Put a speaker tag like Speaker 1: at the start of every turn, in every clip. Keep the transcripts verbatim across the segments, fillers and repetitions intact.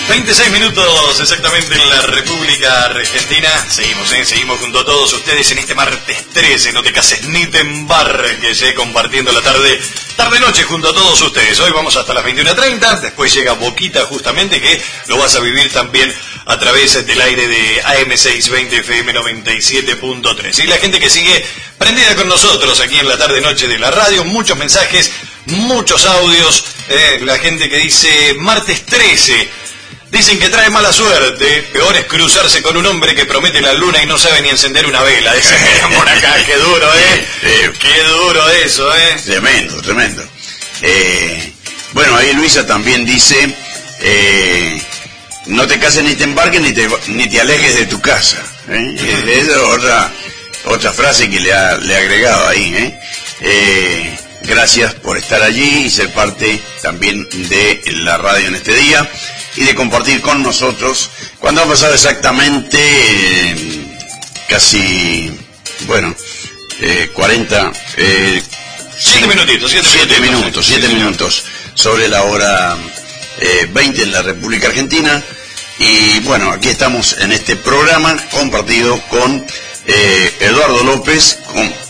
Speaker 1: veintiséis minutos exactamente en la República Argentina. Seguimos, ¿eh? Seguimos junto a todos ustedes en este martes trece. No te cases ni te embarques, ¿eh? Compartiendo la tarde, tarde-noche junto a todos ustedes. Hoy vamos hasta las veintiuna treinta. Después llega Boquita, justamente, que lo vas a vivir también a través del aire de A M seiscientos veinte F M noventa y siete punto tres. Y la gente que sigue prendida con nosotros aquí en la tarde-noche de la radio. Muchos mensajes, muchos audios. ¿eh? La gente que dice martes trece. Dicen que trae mala suerte, peor es cruzarse con un hombre que promete la luna y no sabe ni encender una vela. Dicen por acá, qué duro, ¿eh?
Speaker 2: Eh,
Speaker 1: Qué duro eso, ¿eh?
Speaker 2: Tremendo, tremendo. Eh, bueno, ahí Luisa también dice, eh, no te cases ni te embarques ni te, ni te alejes de tu casa. ¿eh? Uh-huh. Esa es otra, otra frase que le ha, le ha agregado ahí. ¿eh? Eh, gracias por estar allí y ser parte también de la radio en este día. Y de compartir con nosotros, cuando ha pasado exactamente eh, casi, bueno, eh, cuarenta, eh,
Speaker 1: siete minutitos, siete,
Speaker 2: siete minutos, siete minutos sobre la hora eh, veinte en la República Argentina. Y bueno, aquí estamos en este programa compartido con eh, Eduardo López, con...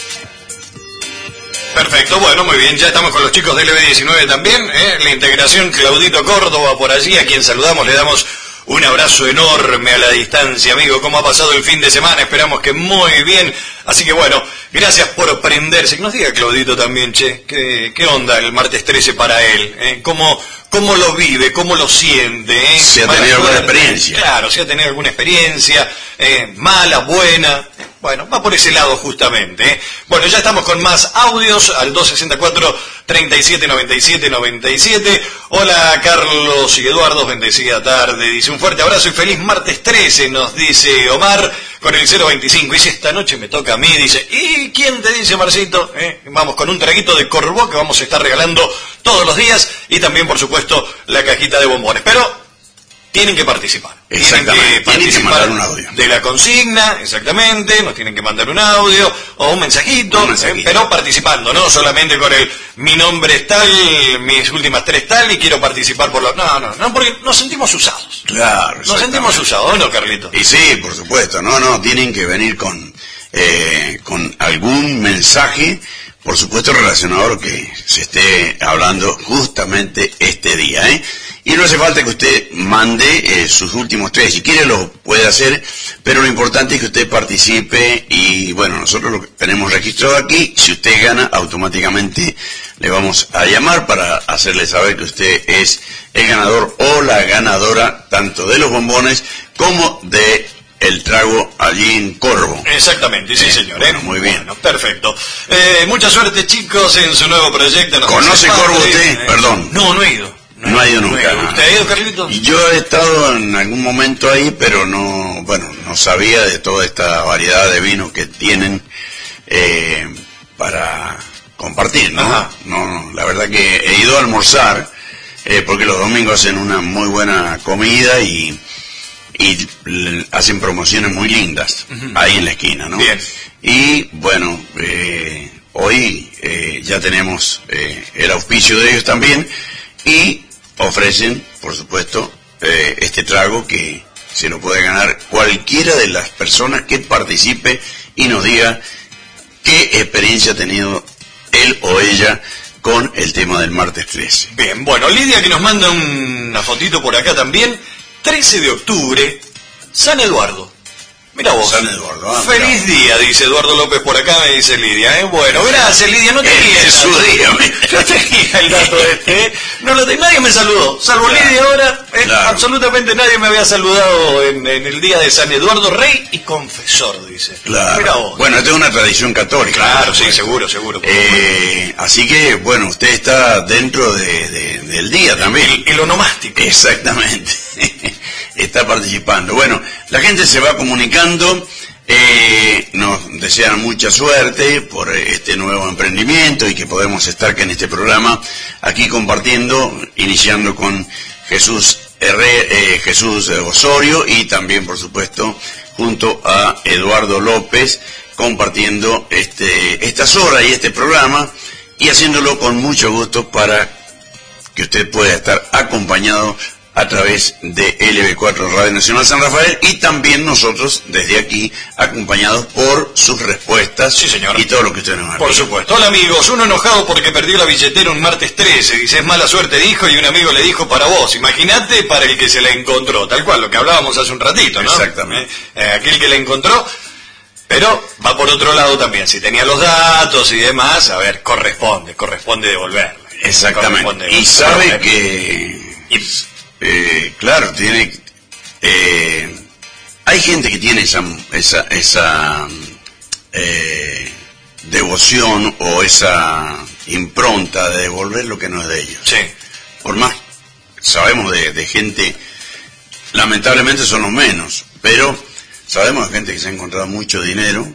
Speaker 1: Perfecto, bueno, muy bien, ya estamos con los chicos del L B diecinueve también, ¿eh? La integración Claudito Córdoba por allí, a quien saludamos, le damos un abrazo enorme a la distancia, amigo. ¿Cómo ha pasado el fin de semana? Esperamos que muy bien, así que bueno, gracias por prenderse. Que nos diga Claudito también, che, ¿qué, qué onda el martes trece para él? ¿Eh? ¿Cómo, ¿Cómo lo vive? ¿Cómo lo siente? ¿Eh?
Speaker 2: Si ha tenido alguna experiencia.
Speaker 1: Claro, si ha tenido alguna experiencia, eh, mala, buena... Bueno, va por ese lado justamente. ¿eh? Bueno, ya estamos con más audios al dos sesenta y cuatro, treinta y siete, noventa y siete, noventa y siete. Hola Carlos y Eduardo, bendecida tarde. Dice un fuerte abrazo y feliz martes trece, nos dice Omar con el cero veinticinco. Dice, esta noche me toca a mí. Dice, ¿y quién te dice, Marcito? ¿Eh? Vamos con un traguito de Corbó que vamos a estar regalando todos los días y también, por supuesto, la cajita de bombones. Pero... tienen que participar. Tienen que participar
Speaker 2: que un audio.
Speaker 1: de la consigna, exactamente, nos tienen que mandar un audio o un mensajito,
Speaker 2: un mensajito.
Speaker 1: Eh, pero participando, no solamente con el mi nombre es tal, mis últimas tres tal y quiero participar por lo... No, no, no, porque nos sentimos usados.
Speaker 2: Claro,
Speaker 1: nos sentimos usados, ¿no, Carlito?
Speaker 2: Y sí, por supuesto, no, no, tienen que venir con, eh, con algún mensaje, por supuesto relacionado a lo que se esté hablando justamente este día, ¿eh? Y no hace falta que usted mande eh, sus últimos tres, si quiere lo puede hacer, pero lo importante es que usted participe y bueno, nosotros lo tenemos registrado aquí, si usted gana automáticamente le vamos a llamar para hacerle saber que usted es el ganador o la ganadora tanto de los bombones como de el trago allí en Corvo.
Speaker 1: Exactamente, sí eh, señor.
Speaker 2: Bueno,
Speaker 1: eh.
Speaker 2: muy bien.
Speaker 1: Bueno, perfecto. Eh, mucha suerte chicos en su nuevo proyecto. No
Speaker 2: ¿Conoce Corvo usted?
Speaker 1: Eh,
Speaker 2: Perdón.
Speaker 1: No, no he ido.
Speaker 2: No, no ha ido nunca.
Speaker 1: No. ¿Usted ha ido, Carlitos?
Speaker 2: Yo he estado en algún momento ahí, pero no, bueno, no sabía de toda esta variedad de vinos que tienen eh, para compartir, ¿no?
Speaker 1: Ajá.
Speaker 2: No, no, la verdad que he ido a almorzar, eh, porque los domingos hacen una muy buena comida y, y hacen promociones muy lindas, uh-huh. ahí en la esquina, ¿no?
Speaker 1: Bien.
Speaker 2: Y bueno, eh, hoy eh, ya tenemos eh, el auspicio de ellos también y ofrecen, por supuesto, eh, este trago que se lo puede ganar cualquiera de las personas que participe y nos diga qué experiencia ha tenido él o ella con el tema del martes trece.
Speaker 1: Bien, bueno, Lidia que nos manda una fotito por acá también, trece de octubre, San Eduardo. Mira vos.
Speaker 2: San Eduardo. Ah,
Speaker 1: feliz
Speaker 2: mira.
Speaker 1: día, dice Eduardo López por acá, me dice Lidia. ¿eh? Bueno, gracias Lidia, no tenía
Speaker 2: es su día.
Speaker 1: No tenía el dato este. ¿eh? No lo tenía, nadie me saludó, salvo claro. Lidia ahora. ¿eh? Claro. Absolutamente nadie me había saludado en, en el día de San Eduardo Rey y Confesor, dice.
Speaker 2: Claro.
Speaker 1: Mira vos.
Speaker 2: Bueno, esto es una tradición católica.
Speaker 1: Claro, sí, seguro, seguro.
Speaker 2: Eh, así que, bueno, usted está dentro de, de, del día también.
Speaker 1: El, el onomástico.
Speaker 2: Exactamente. Está participando. Bueno, la gente se va comunicando, eh, nos desean mucha suerte por este nuevo emprendimiento y que podemos estar en este programa aquí compartiendo, iniciando con Jesús Herrera, eh, Jesús Osorio y también, por supuesto, junto a Eduardo López, compartiendo este, estas horas y este programa y haciéndolo con mucho gusto para que usted pueda estar acompañado a través de L B cuatro Radio Nacional San Rafael, y también nosotros desde aquí acompañados por sus respuestas.
Speaker 1: Sí, señor.
Speaker 2: Y todo lo que ustedes nos han
Speaker 1: Por supuesto. Hola amigos, uno enojado porque perdió la billetera un martes trece, dice es mala suerte dijo, y un amigo le dijo para vos, imagínate para el que se la encontró, tal cual, lo que hablábamos hace un ratito, ¿no?
Speaker 2: Exactamente.
Speaker 1: Eh, eh, aquel que la encontró, pero va por otro lado también, si tenía los datos y demás, a ver, corresponde, corresponde devolverla.
Speaker 2: Exactamente.
Speaker 1: Corresponde
Speaker 2: Y sabe
Speaker 1: devolverla.
Speaker 2: que...
Speaker 1: Y,
Speaker 2: Eh, claro, tiene, eh, hay gente que tiene esa, esa, esa eh, devoción o esa impronta de devolver lo que no es de ellos.
Speaker 1: sí.
Speaker 2: Por más, sabemos de, de gente, lamentablemente son los menos, pero sabemos de gente que se ha encontrado mucho dinero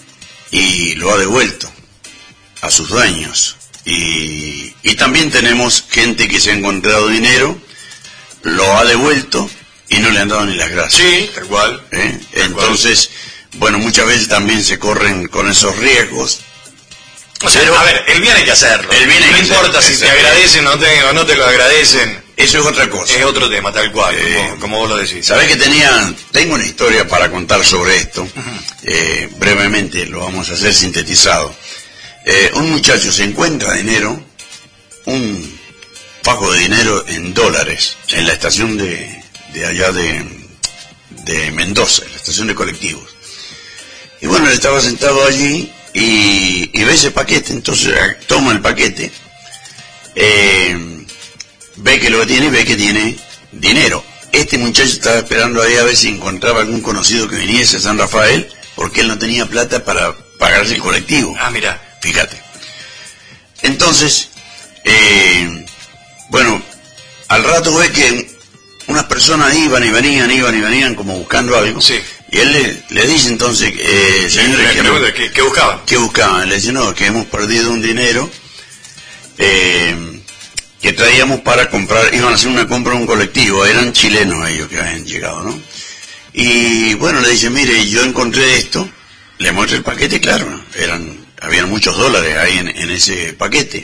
Speaker 2: y lo ha devuelto a sus dueños. Y, y también tenemos gente que se ha encontrado dinero, lo ha devuelto y no le han dado ni las gracias.
Speaker 1: Sí, tal cual.
Speaker 2: ¿Eh?
Speaker 1: Tal
Speaker 2: Entonces, cual. bueno, muchas veces también se corren con esos riesgos.
Speaker 1: O sea,
Speaker 2: pero,
Speaker 1: a ver, el bien hay que hacerlo.
Speaker 2: El bien hay
Speaker 1: no
Speaker 2: que
Speaker 1: importa
Speaker 2: hacerlo,
Speaker 1: si te agradecen o, te, o no te lo agradecen.
Speaker 2: Eso es otra cosa.
Speaker 1: Es otro tema, tal cual,
Speaker 2: Eh,
Speaker 1: como, como vos lo decís.
Speaker 2: ¿Sabés que tenía, tengo una historia para contar sobre esto? Uh-huh. eh, brevemente lo vamos a hacer sintetizado. Eh, un muchacho se encuentra dinero, un fajo de dinero en dólares, en la estación de, de allá de, de Mendoza, en la estación de colectivos. Y bueno, él estaba sentado allí y, y ve ese paquete, entonces toma el paquete, eh, ve que lo tiene y ve que tiene dinero. Este muchacho estaba esperando ahí a ver si encontraba algún conocido que viniese a San Rafael, porque él no tenía plata para pagarse el colectivo.
Speaker 1: Ah, mira.
Speaker 2: Fíjate. Entonces, eh, bueno, al rato ve que unas personas iban y venían, iban y venían como buscando algo.
Speaker 1: Sí.
Speaker 2: Y él le, le dice entonces, eh, señores,
Speaker 1: ¿qué,
Speaker 2: que,
Speaker 1: ¿qué, ¿qué buscaban?
Speaker 2: ¿Qué buscaban? Le dice, no, que hemos perdido un dinero eh, que traíamos para comprar, iban a hacer una compra en un colectivo, eran chilenos ellos que habían llegado, ¿no? Y bueno, le dice, mire, yo encontré esto, le muestra el paquete, claro, eran, habían muchos dólares ahí en, en ese paquete.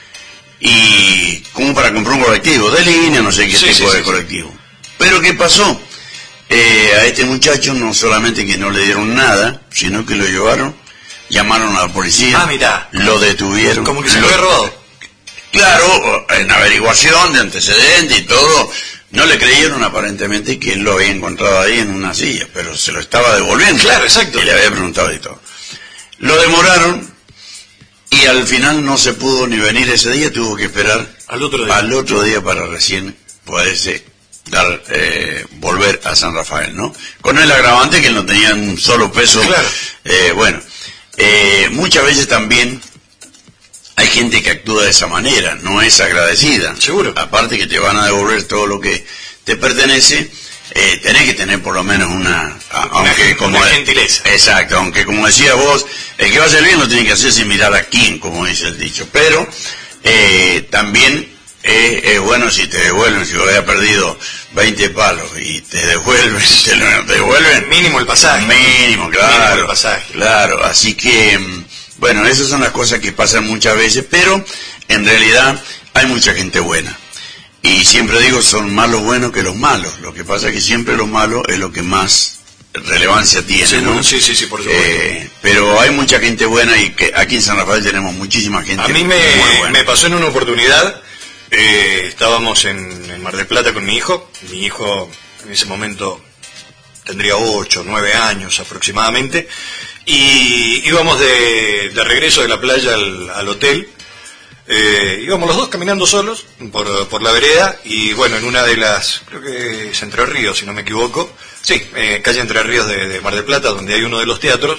Speaker 2: Y como para comprar un colectivo, de línea, no sé qué
Speaker 1: sí,
Speaker 2: tipo
Speaker 1: sí,
Speaker 2: de
Speaker 1: sí,
Speaker 2: colectivo. Sí. Pero ¿qué pasó? Eh, a este muchacho no solamente que no le dieron nada, sino que lo llevaron, llamaron a la policía,
Speaker 1: ah, mirá.
Speaker 2: lo detuvieron.
Speaker 1: Como que se lo había robado.
Speaker 2: Claro, en averiguación de antecedentes y todo, no le creyeron aparentemente que él lo había encontrado ahí en una silla, pero se lo estaba devolviendo.
Speaker 1: Claro, exacto.
Speaker 2: Y le había preguntado y todo. Lo demoraron y al final no se pudo ni venir ese día, tuvo que esperar
Speaker 1: al otro día,
Speaker 2: al otro día para recién poderse dar, eh, volver a San Rafael, ¿no? Con el agravante que él no tenía un solo peso.
Speaker 1: Claro.
Speaker 2: Eh, bueno, eh, muchas veces también hay gente que actúa de esa manera, no es agradecida.
Speaker 1: Seguro.
Speaker 2: Aparte que te van a devolver todo lo que te pertenece, eh, tenés que tener por lo menos una...
Speaker 1: Aunque, una, como una gentileza.
Speaker 2: Exacto, aunque como decía vos, el que va a hacer bien lo tiene que hacer sin mirar a quién, como dice el dicho. Pero eh, también es eh, eh, bueno si te devuelven, si vos habías perdido veinte palos y te devuelven, te, lo, te devuelven...
Speaker 1: Mínimo el pasaje.
Speaker 2: Mínimo, claro.
Speaker 1: Mínimo el pasaje.
Speaker 2: Claro, así que... Bueno, esas son las cosas que pasan muchas veces, pero en realidad hay mucha gente buena. Y siempre digo, son más los buenos que los malos. Lo que pasa es que siempre lo malo es lo que más relevancia tiene,
Speaker 1: sí,
Speaker 2: ¿no?
Speaker 1: Sí, sí, sí, por supuesto.
Speaker 2: Eh, pero hay mucha gente buena y que aquí en San Rafael tenemos muchísima gente
Speaker 1: A mí me,
Speaker 2: muy buena.
Speaker 1: me pasó en una oportunidad, eh, estábamos en, en Mar del Plata con mi hijo. Mi hijo en ese momento tendría ocho, nueve años aproximadamente. Y íbamos de, de regreso de la playa al, al hotel, eh, íbamos los dos caminando solos por, por la vereda y bueno, en una de las, creo que es Entre Ríos si no me equivoco, sí, eh, calle Entre Ríos de, de Mar del Plata, donde hay uno de los teatros,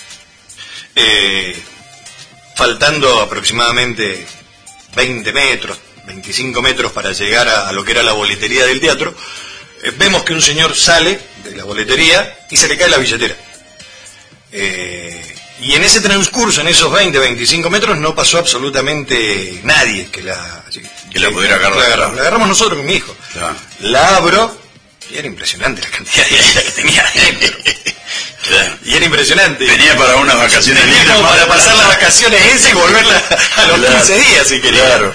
Speaker 1: eh, faltando aproximadamente veinte metros, veinticinco metros para llegar a, a lo que era la boletería del teatro, eh, vemos que un señor sale de la boletería y se le cae la billetera. Eh, y en ese transcurso, en esos veinte, veinticinco metros, no pasó absolutamente nadie que la,
Speaker 2: que, que la pudiera agarrar.
Speaker 1: La agarramos, la agarramos nosotros con mi hijo.
Speaker 2: Claro.
Speaker 1: La abro y era impresionante la cantidad de dinero que tenía adentro. Claro. Y era impresionante.
Speaker 2: Tenía para unas vacaciones.
Speaker 1: Tenía como para pasar las vacaciones ese y volverla a los
Speaker 2: claro,
Speaker 1: quince días si quería.
Speaker 2: Claro.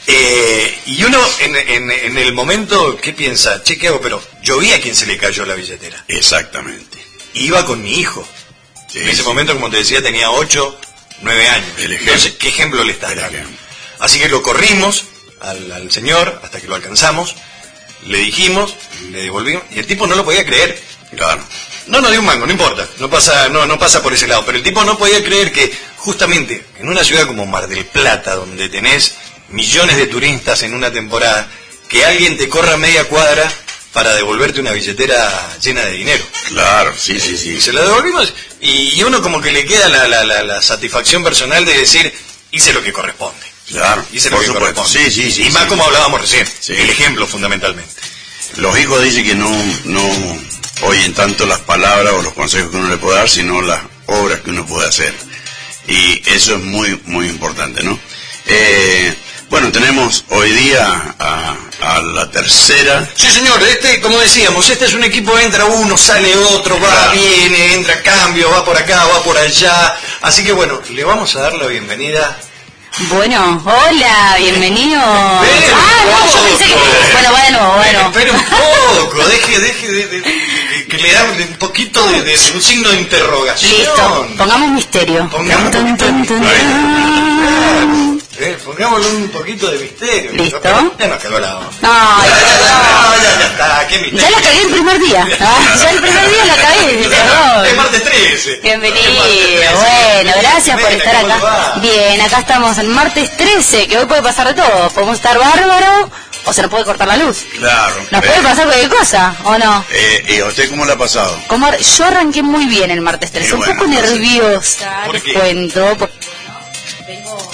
Speaker 1: Eh, y uno en, en, en el momento, ¿qué piensa? Che, ¿qué hago? Pero yo vi a quien se le cayó la billetera.
Speaker 2: Exactamente.
Speaker 1: Iba con mi hijo. Sí, en ese sí. momento, como te decía, tenía ocho, nueve años. Entonces, ¿qué ejemplo le estás dando? Así que lo corrimos al, al señor hasta que lo alcanzamos, le dijimos, le devolvimos, y el tipo no lo podía creer.
Speaker 2: Claro.
Speaker 1: No nos dio un mango, no importa, no pasa, no, no pasa por ese lado, pero el tipo no podía creer que justamente en una ciudad como Mar del Plata, donde tenés millones de turistas en una temporada, que alguien te corra media cuadra para devolverte una billetera llena de dinero.
Speaker 2: Claro, sí, sí, sí.
Speaker 1: Y se la devolvimos, y, y uno como que le queda la, la, la, la satisfacción personal de decir, hice lo que corresponde.
Speaker 2: Claro,
Speaker 1: hice lo
Speaker 2: por
Speaker 1: que
Speaker 2: supuesto.
Speaker 1: corresponde.
Speaker 2: Sí, sí, sí.
Speaker 1: Y más
Speaker 2: sí.
Speaker 1: como hablábamos recién,
Speaker 2: sí.
Speaker 1: el ejemplo fundamentalmente.
Speaker 2: Los hijos dicen que no, no oyen tanto las palabras o los consejos que uno le puede dar, sino las obras que uno puede hacer. Y eso es muy, muy importante, ¿no? Eh, bueno, tenemos hoy día a, a la tercera.
Speaker 1: Sí, señor, este, como decíamos, este es un equipo, entra uno, sale otro, va, claro. viene, entra cambio, va por acá, va por allá. Así que bueno, le vamos a dar la bienvenida.
Speaker 3: Bueno, hola, bienvenido. Ah, no, yo pensé que... Bueno, bueno, bueno.
Speaker 1: Espera un poco, deje, deje de, de, de, de que le da un poquito de, de un signo de interrogación.
Speaker 3: Listo, pongamos misterio.
Speaker 1: Pongamos
Speaker 3: tun,
Speaker 1: un
Speaker 3: tun, tun,
Speaker 1: tun, eh, pongámosle un poquito de misterio.
Speaker 3: ¿Listo?
Speaker 1: Ya nos cagó la...
Speaker 3: No,
Speaker 1: ya,
Speaker 3: ya,
Speaker 1: ya, ya, ya, ya está, qué misterio.
Speaker 3: Ya la cagué el primer día. Ah, ya el primer día la cagué, perdón.
Speaker 1: Es martes trece.
Speaker 3: Bienvenido, bueno, gracias por estar acá. Bien, acá estamos el martes trece, que hoy puede pasar de todo. Podemos estar bárbaro o se nos puede cortar la luz.
Speaker 2: Claro.
Speaker 3: Nos eh, puede pasar cualquier cosa, ¿o no?
Speaker 2: Eh, ¿Y a usted cómo le ha pasado?
Speaker 3: Como, yo arranqué muy bien el martes trece, un bueno, poco nerviosa, les cuento. Porque, tengo...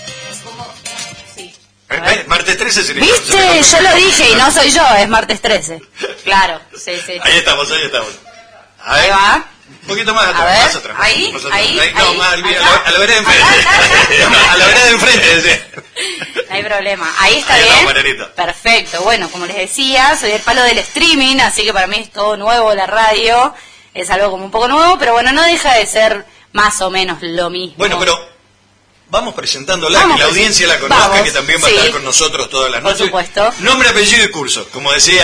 Speaker 1: Eh, martes trece se le
Speaker 3: ¿Viste? Yo lo dije y no soy yo, es martes trece. Claro, sí, sí.
Speaker 1: Ahí estamos, ahí estamos.
Speaker 3: A ver. Ahí va.
Speaker 1: Un poquito más atrás,
Speaker 3: a ver,
Speaker 1: más atrás.
Speaker 3: Ahí,
Speaker 1: más atrás.
Speaker 3: ahí,
Speaker 1: ahí. No,
Speaker 3: ahí,
Speaker 1: más, a, la, a la vereda de enfrente. A la vereda de enfrente, sí.
Speaker 3: No hay problema. Ahí está
Speaker 1: ahí
Speaker 3: bien.
Speaker 1: Está,
Speaker 3: perfecto. Bueno, como les decía, soy del palo del streaming, así que para mí es todo nuevo la radio. Es algo como un poco nuevo, pero bueno, no deja de ser más o menos lo mismo.
Speaker 1: Bueno, pero... Vamos presentándola, vamos, que la audiencia la conozca, vamos, que también va sí, a estar con nosotros todas las noches.
Speaker 3: Por supuesto.
Speaker 1: Nombre, apellido y curso, como decía...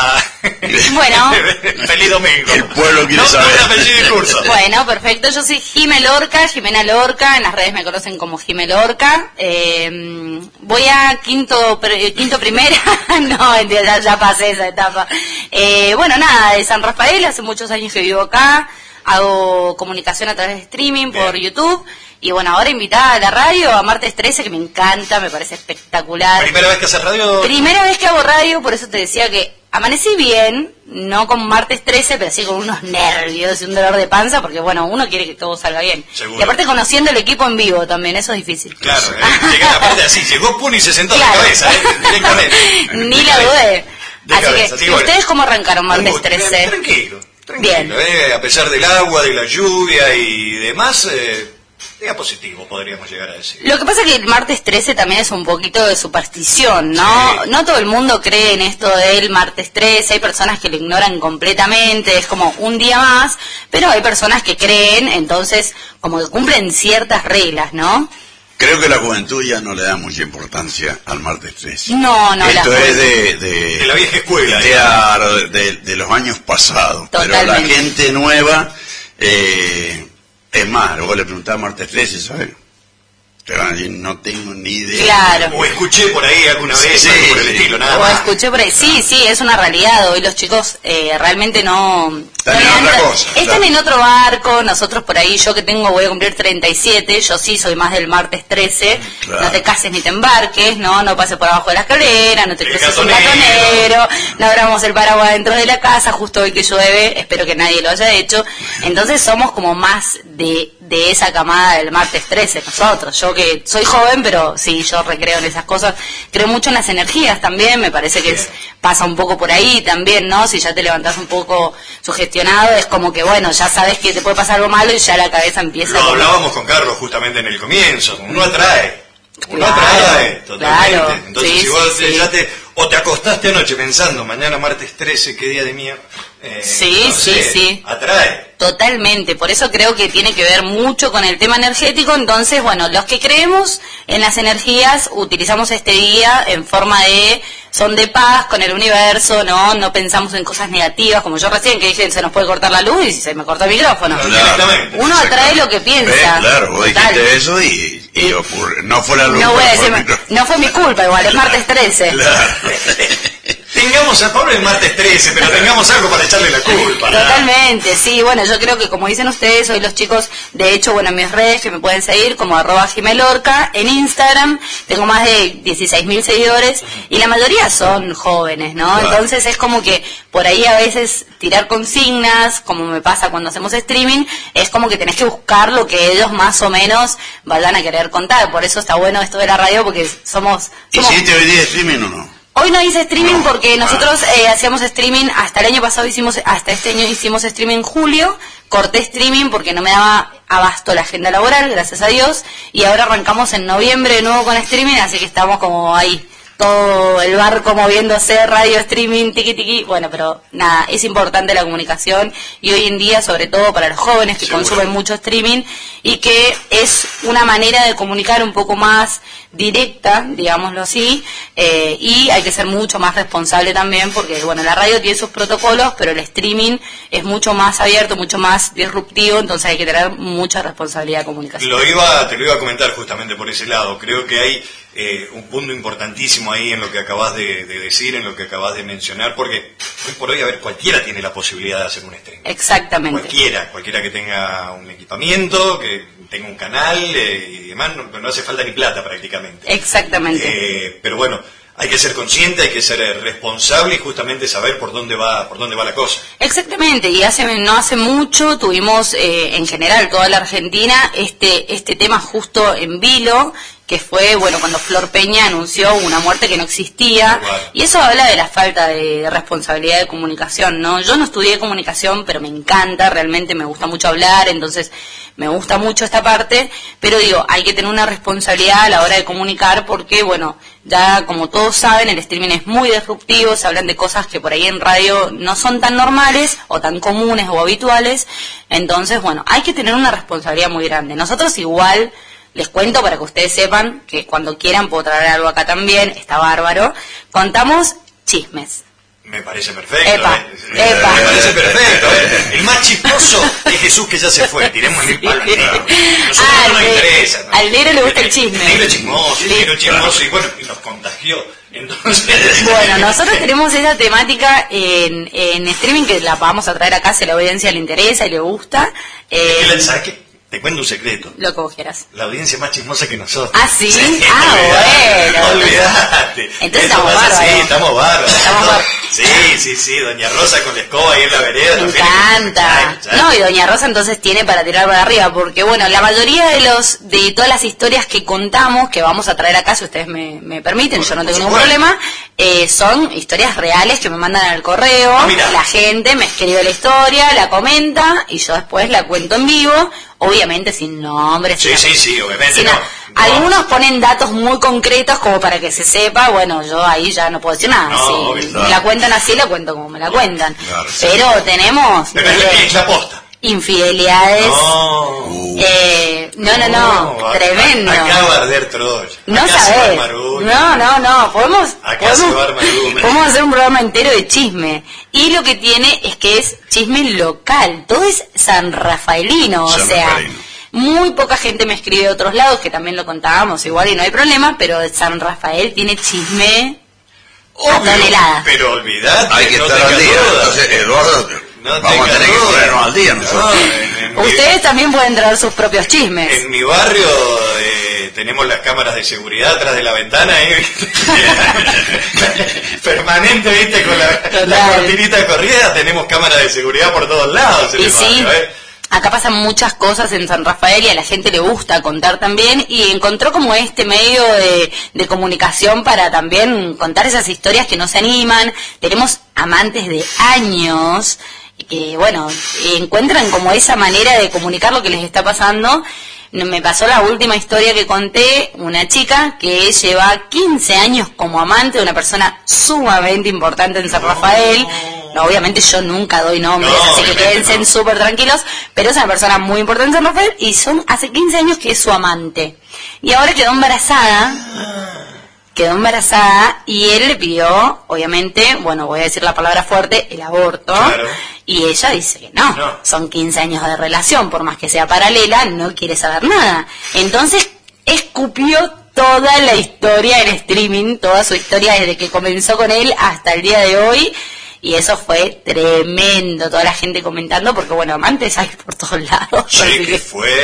Speaker 3: Bueno.
Speaker 1: Feliz domingo.
Speaker 2: El pueblo quiere
Speaker 1: no,
Speaker 2: saber.
Speaker 1: Nombre, apellido y curso.
Speaker 3: Bueno, perfecto. Yo soy Jime Lorca, Jimena Lorca. En las redes me conocen como Jime Lorca. Eh, voy a quinto quinto primera. No, ya, ya pasé esa etapa. Eh, bueno, nada, de San Rafael. Hace muchos años que vivo acá. Hago comunicación a través de streaming por Bien. YouTube. Y bueno, ahora invitada a la radio, a martes trece, que me encanta, me parece espectacular.
Speaker 1: ¿Primera vez que haces radio?
Speaker 3: Primera vez que hago radio, por eso te decía que amanecí bien, no con martes trece, pero sí con unos nervios y un dolor de panza, porque bueno, uno quiere que todo salga bien.
Speaker 1: Seguro.
Speaker 3: Y aparte conociendo el equipo en vivo también, eso es difícil.
Speaker 1: Claro, eh, llega, aparte así, llegó Puni y se sentó claro. de cabeza, ¿eh? Directamente.
Speaker 3: Ni la dudé.
Speaker 1: De
Speaker 3: así
Speaker 1: cabeza,
Speaker 3: que,
Speaker 1: sí, bueno.
Speaker 3: ¿ustedes cómo arrancaron martes trece?
Speaker 1: Tranquilo, tranquilo.
Speaker 3: Bien.
Speaker 1: Eh, a pesar del agua, de la lluvia y demás... Eh, Era positivo, podríamos llegar a decir.
Speaker 3: Lo que pasa es que el martes trece también es un poquito de superstición, ¿no? Sí. No todo el mundo cree en esto del martes trece, hay personas que lo ignoran completamente, es como un día más, pero hay personas que creen, entonces como que cumplen ciertas reglas, ¿no?
Speaker 2: Creo que la juventud ya no le da mucha importancia al martes trece.
Speaker 3: No, no.
Speaker 2: Esto es de, de...
Speaker 1: De la vieja escuela.
Speaker 2: Claro, de, de, de los años pasados.
Speaker 3: Totalmente.
Speaker 2: Pero la gente nueva... Eh, Es más, luego le preguntaba a martes trece, ¿sabes? Pero no tengo ni idea.
Speaker 3: Claro.
Speaker 1: O escuché por ahí alguna vez, sí, algo por el estilo, nada
Speaker 3: o
Speaker 1: más.
Speaker 3: O escuché por ahí, sí, sí, es una realidad. Hoy los chicos eh, realmente no...
Speaker 2: Están
Speaker 3: no
Speaker 2: en otra cosa.
Speaker 3: Están claro. en otro barco, nosotros por ahí, yo que tengo, voy a cumplir treinta y siete, yo sí soy más del martes trece, claro. No te cases ni te embarques, no no pases por abajo de la escalera, no te cruces un gatonero, no abramos el paraguas dentro de la casa, justo hoy que llueve, espero que nadie lo haya hecho. Entonces somos como más de, de esa camada del martes trece, nosotros. Yo que soy joven, pero sí, yo recreo en esas cosas, creo mucho en las energías también, me parece que es, pasa un poco por ahí también, ¿no? Si ya te levantás un poco sugestionado, es como que bueno, ya sabes que te puede pasar algo malo y ya la cabeza empieza
Speaker 1: lo
Speaker 3: a... Lo
Speaker 1: hablábamos con Carlos justamente en el comienzo, uno atrae, uno
Speaker 3: claro,
Speaker 1: atrae totalmente,
Speaker 3: claro,
Speaker 1: entonces
Speaker 3: sí,
Speaker 1: si vos
Speaker 3: sí,
Speaker 1: ya
Speaker 3: sí.
Speaker 1: te, o te acostaste anoche pensando, mañana martes trece, qué día de mierda, Eh,
Speaker 3: sí,
Speaker 1: no
Speaker 3: sí,
Speaker 1: sé,
Speaker 3: sí.
Speaker 1: Atrae.
Speaker 3: Totalmente, por eso creo que tiene que ver mucho con el tema energético. Entonces, bueno, los que creemos en las energías utilizamos este día en forma de son de paz con el universo, no no pensamos en cosas negativas, como yo recién que dije, se nos puede cortar la luz y se me cortó el micrófono.
Speaker 2: Claro,
Speaker 3: uno atrae lo que piensa.
Speaker 2: ¿Ves? Claro, vos dijiste eso y, y ocurre. No fue la luz.
Speaker 3: No, voy a decir, no fue mi culpa, igual es martes trece.
Speaker 2: Claro.
Speaker 1: Tengamos a Pablo el martes trece, pero tengamos algo para echarle la culpa.
Speaker 3: Totalmente, sí, bueno, yo creo que como dicen ustedes, hoy los chicos, de hecho, bueno, en mis redes que me pueden seguir como arroba gimelorca, en Instagram tengo más de dieciséis mil seguidores y la mayoría son jóvenes, ¿no? Claro. Entonces es como que por ahí a veces tirar consignas, como me pasa cuando hacemos streaming, es como que tenés que buscar lo que ellos más o menos vayan a querer contar, por eso está bueno esto de la radio porque somos... somos...
Speaker 2: ¿Hiciste hoy día streaming o no?
Speaker 3: Hoy no hice streaming porque nosotros eh, hacíamos streaming, hasta el año pasado hicimos, hasta este año hicimos streaming en julio, corté streaming porque no me daba abasto la agenda laboral, gracias a Dios, y ahora arrancamos en noviembre de nuevo con streaming, así que estamos como ahí, todo el barco moviéndose, radio, streaming, tiqui tiqui, bueno, pero nada, es importante la comunicación y hoy en día, sobre todo para los jóvenes que Seguro. consumen mucho streaming y que es una manera de comunicar un poco más directa, digámoslo así, eh, y hay que ser mucho más responsable también porque, bueno, la radio tiene sus protocolos, pero el streaming es mucho más abierto, mucho más disruptivo, entonces hay que tener mucha responsabilidad de comunicación.
Speaker 1: Lo iba, te lo iba a comentar justamente por ese lado, creo que hay eh, un punto importantísimo ahí en lo que acabas de, de decir, en lo que acabas de mencionar, porque hoy por hoy, a ver, cualquiera tiene la posibilidad de hacer un streaming.
Speaker 3: Exactamente.
Speaker 1: Cualquiera, cualquiera que tenga un equipamiento, que tenga un canal eh, y demás, no, no hace falta ni plata prácticamente.
Speaker 3: Exactamente.
Speaker 1: Eh, pero bueno, hay que ser consciente, hay que ser responsable y justamente saber por dónde va, por dónde va la cosa.
Speaker 3: Exactamente, y hace no hace mucho tuvimos eh, en general toda la Argentina este este tema justo en vilo, que fue, bueno, cuando Flor Peña anunció una muerte que no existía,
Speaker 1: Igual.
Speaker 3: y eso habla de la falta de, de responsabilidad de comunicación, ¿no? Yo no estudié comunicación, pero me encanta, realmente me gusta mucho hablar, entonces me gusta mucho esta parte, pero digo, hay que tener una responsabilidad a la hora de comunicar porque, bueno, ya como todos saben, el streaming es muy disruptivo, se hablan de cosas que por ahí en radio no son tan normales o tan comunes o habituales, entonces, bueno, hay que tener una responsabilidad muy grande. Nosotros igual... Les cuento para que ustedes sepan que cuando quieran puedo traer algo acá también, está bárbaro. Contamos chismes.
Speaker 1: Me parece perfecto.
Speaker 3: Epa,
Speaker 1: eh.
Speaker 3: epa.
Speaker 1: Me parece perfecto. Eh. El más chismoso es Jesús que ya se fue. Tiremosle palo al negro. Nosotros
Speaker 3: ah,
Speaker 1: no nos interesa. ¿no?
Speaker 3: Al negro le gusta el chisme.
Speaker 1: El negro chismoso, el negro chismoso. Y bueno, y nos contagió. Entonces...
Speaker 3: Bueno, nosotros tenemos esa temática en, en streaming que la vamos a traer acá si a la audiencia le interesa y le gusta.
Speaker 1: Eh, ¿Sabes qué? Te cuento un secreto.
Speaker 3: Lo que vos quieras.
Speaker 1: La audiencia más chismosa que nosotros.
Speaker 3: ¿Ah, sí?
Speaker 1: sí
Speaker 3: ah, bueno.
Speaker 1: Olvídate.
Speaker 3: Entonces estamos bárbaros.
Speaker 1: Sí, estamos bárbaros.
Speaker 3: Estamos bar...
Speaker 1: Sí, sí, sí. Doña Rosa con la escoba ahí en la vereda.
Speaker 3: Me encanta. Ay, no, y Doña Rosa entonces tiene para tirar para arriba, porque bueno, la mayoría de los de todas las historias que contamos, que vamos a traer acá, si ustedes me, me permiten, por, yo no tengo ningún problema, eh, son historias reales que me mandan al correo.
Speaker 1: Ah,
Speaker 3: la gente me escribe la historia, la comenta, y yo después la cuento en vivo. Obviamente sin nombres.
Speaker 1: Sí,
Speaker 3: sin
Speaker 1: sí, sí, obviamente.
Speaker 3: No. No. Algunos ponen datos muy concretos como para que se sepa, bueno, yo ahí ya no puedo decir nada.
Speaker 1: No,
Speaker 3: si
Speaker 1: no.
Speaker 3: me la cuentan así, la cuento como me la cuentan.
Speaker 1: Claro, sí.
Speaker 3: Pero tenemos...
Speaker 1: Pero es la posta.
Speaker 3: Infidelidades.
Speaker 1: No.
Speaker 3: Eh, no, no, no, no. Tremendo.
Speaker 1: Acá va a arder Troya.
Speaker 3: No
Speaker 1: acá
Speaker 3: sabés. No, no, no. Podemos,
Speaker 1: acá
Speaker 3: podemos,
Speaker 1: se va a armar uno.
Speaker 3: podemos hacer un programa entero de chisme. Y lo que tiene es que es chisme local. Todo es San Rafaelino.
Speaker 2: San
Speaker 3: o sea,
Speaker 2: Rafaelino.
Speaker 3: Muy poca gente me escribe de otros lados, que también lo contábamos igual y no hay problema, pero San Rafael tiene chisme a toneladas.
Speaker 1: Pero olvidate.
Speaker 2: Hay que
Speaker 1: no
Speaker 2: estar al día.
Speaker 1: dudas.
Speaker 2: Entonces, Eduardo...
Speaker 1: No
Speaker 2: vamos a tener
Speaker 1: duda.
Speaker 2: que ponernos al día nosotros.
Speaker 1: No, en, en
Speaker 3: Ustedes
Speaker 1: mi,
Speaker 3: también pueden traer sus propios chismes.
Speaker 1: En mi barrio eh, tenemos las cámaras de seguridad atrás de la ventana, ¿eh? Permanente, ¿viste? Con la, la cortinita corrida, tenemos cámaras de seguridad por todos lados en
Speaker 3: y
Speaker 1: el
Speaker 3: sí,
Speaker 1: barrio, ¿eh?
Speaker 3: Acá pasan muchas cosas en San Rafael y a la gente le gusta contar también, y encontró como este medio de, de comunicación para también contar esas historias que no se animan. Tenemos amantes de años que, bueno, encuentran como esa manera de comunicar lo que les está pasando. Me pasó la última historia que conté, una chica que lleva quince años como amante de una persona sumamente importante en San Rafael, No, obviamente yo nunca doy nombres,
Speaker 1: no,
Speaker 3: así que quédense no. súper tranquilos, pero es una persona muy importante en San Rafael y son hace quince años que es su amante. Y ahora quedó embarazada, quedó embarazada y él le pidió, obviamente, bueno, voy a decir la palabra fuerte, el aborto.
Speaker 1: Claro.
Speaker 3: Y ella dice que no, no, son quince años de relación, por más que sea paralela, no quiere saber nada. Entonces, escupió toda la historia en streaming, toda su historia desde que comenzó con él hasta el día de hoy, y eso fue tremendo, toda la gente comentando, porque bueno, amantes hay por todos lados.
Speaker 1: Che, qué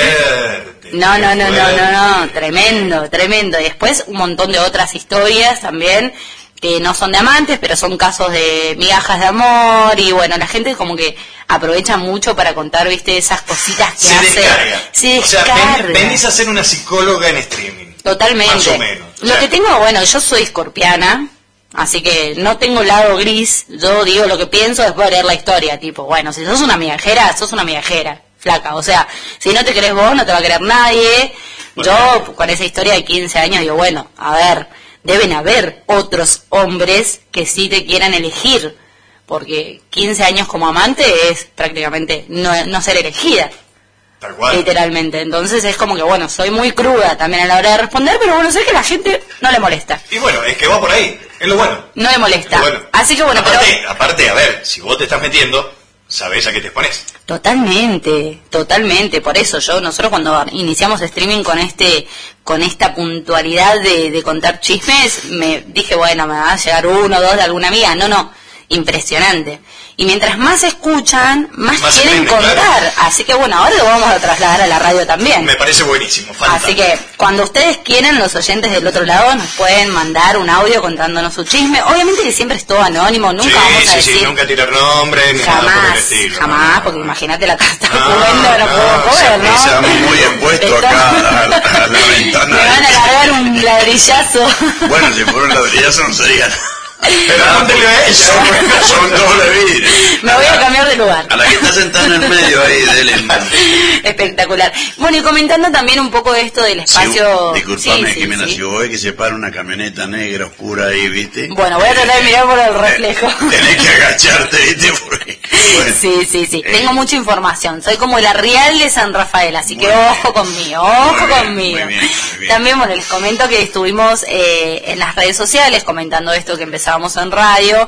Speaker 1: fuerte.
Speaker 3: No,
Speaker 1: qué
Speaker 3: no, no,
Speaker 1: fuerte.
Speaker 3: no, no, no, tremendo, tremendo. Y después un montón de otras historias también, que no son de amantes, pero son casos de migajas de amor, y bueno, la gente como que aprovecha mucho para contar, viste, esas cositas que
Speaker 1: se
Speaker 3: hace.
Speaker 1: Descarga.
Speaker 3: Se descarga.
Speaker 1: O sea, ven, venís a ser una psicóloga en streaming.
Speaker 3: Totalmente.
Speaker 1: Más o menos.
Speaker 3: Lo
Speaker 1: o sea,
Speaker 3: que tengo, bueno, yo soy escorpiana, así que no tengo lado gris, yo digo lo que pienso después de leer la historia, tipo, bueno, si sos una migajera, sos una migajera, flaca, o sea, si no te querés vos, no te va a querer nadie. Bueno, yo, con esa historia de quince años, digo, bueno, a ver, deben haber otros hombres que sí te quieran elegir, porque quince años como amante es prácticamente no, no ser elegida.
Speaker 1: Tal cual.
Speaker 3: Literalmente, entonces es como que bueno, soy muy cruda también a la hora de responder, pero bueno, sé que a la gente no le molesta.
Speaker 1: Y bueno, es que va por ahí, es lo bueno.
Speaker 3: No le molesta.
Speaker 1: Bueno.
Speaker 3: Así que bueno,
Speaker 1: aparte,
Speaker 3: pero...
Speaker 1: aparte, a ver, si vos te estás metiendo, sabés a qué te expones.
Speaker 3: Totalmente, totalmente, por eso yo, nosotros cuando iniciamos streaming con este, con esta puntualidad de, de contar chismes, me dije, bueno, me va a llegar uno o dos de alguna amiga, no, no, impresionante. Y mientras más escuchan, más, más quieren aprende, contar. Claro. Así que bueno, ahora lo vamos a trasladar a la radio también.
Speaker 1: Me parece buenísimo. Fantástico.
Speaker 3: Así que cuando ustedes quieran, los oyentes del otro lado nos pueden mandar un audio contándonos su chisme. Obviamente que siempre es todo anónimo, nunca
Speaker 1: sí,
Speaker 3: vamos a
Speaker 1: sí,
Speaker 3: decir...
Speaker 1: Sí, nunca tirar nombre, ni
Speaker 3: jamás,
Speaker 1: nada por el estilo.
Speaker 3: Jamás,
Speaker 1: no,
Speaker 3: porque
Speaker 1: no,
Speaker 3: imagínate la carta
Speaker 1: no,
Speaker 3: no, no puedo poder, ¿no?
Speaker 2: Estamos muy expuestos acá a, a la ventana.
Speaker 3: Me van a largar un ladrillazo.
Speaker 2: Bueno, si fuera un ladrillazo no sería...
Speaker 1: Pero póntele a ella.
Speaker 2: Son, son doble vidrio.
Speaker 3: Me voy a cambiar de lugar.
Speaker 2: A la que está sentada en el medio ahí, dele en mano.
Speaker 3: Espectacular. Bueno, y comentando también un poco de esto del espacio...
Speaker 2: Si, disculpame,
Speaker 3: sí,
Speaker 2: Jimena,
Speaker 3: sí, sí.
Speaker 2: si vos ves que se para una camioneta negra oscura ahí, ¿viste?
Speaker 3: Bueno, voy a tratar de mirar por el reflejo.
Speaker 2: Tenés que agacharte, ¿viste? Porque, bueno,
Speaker 3: sí, sí, sí. Eh, Tengo mucha información. Soy como la Rial de San Rafael, así que
Speaker 2: bien.
Speaker 3: ojo conmigo, ojo
Speaker 2: Muy bien,
Speaker 3: conmigo.
Speaker 2: muy bien, muy bien.
Speaker 3: También, bueno, les comento que estuvimos eh, en las redes sociales comentando esto que empezábamos en radio,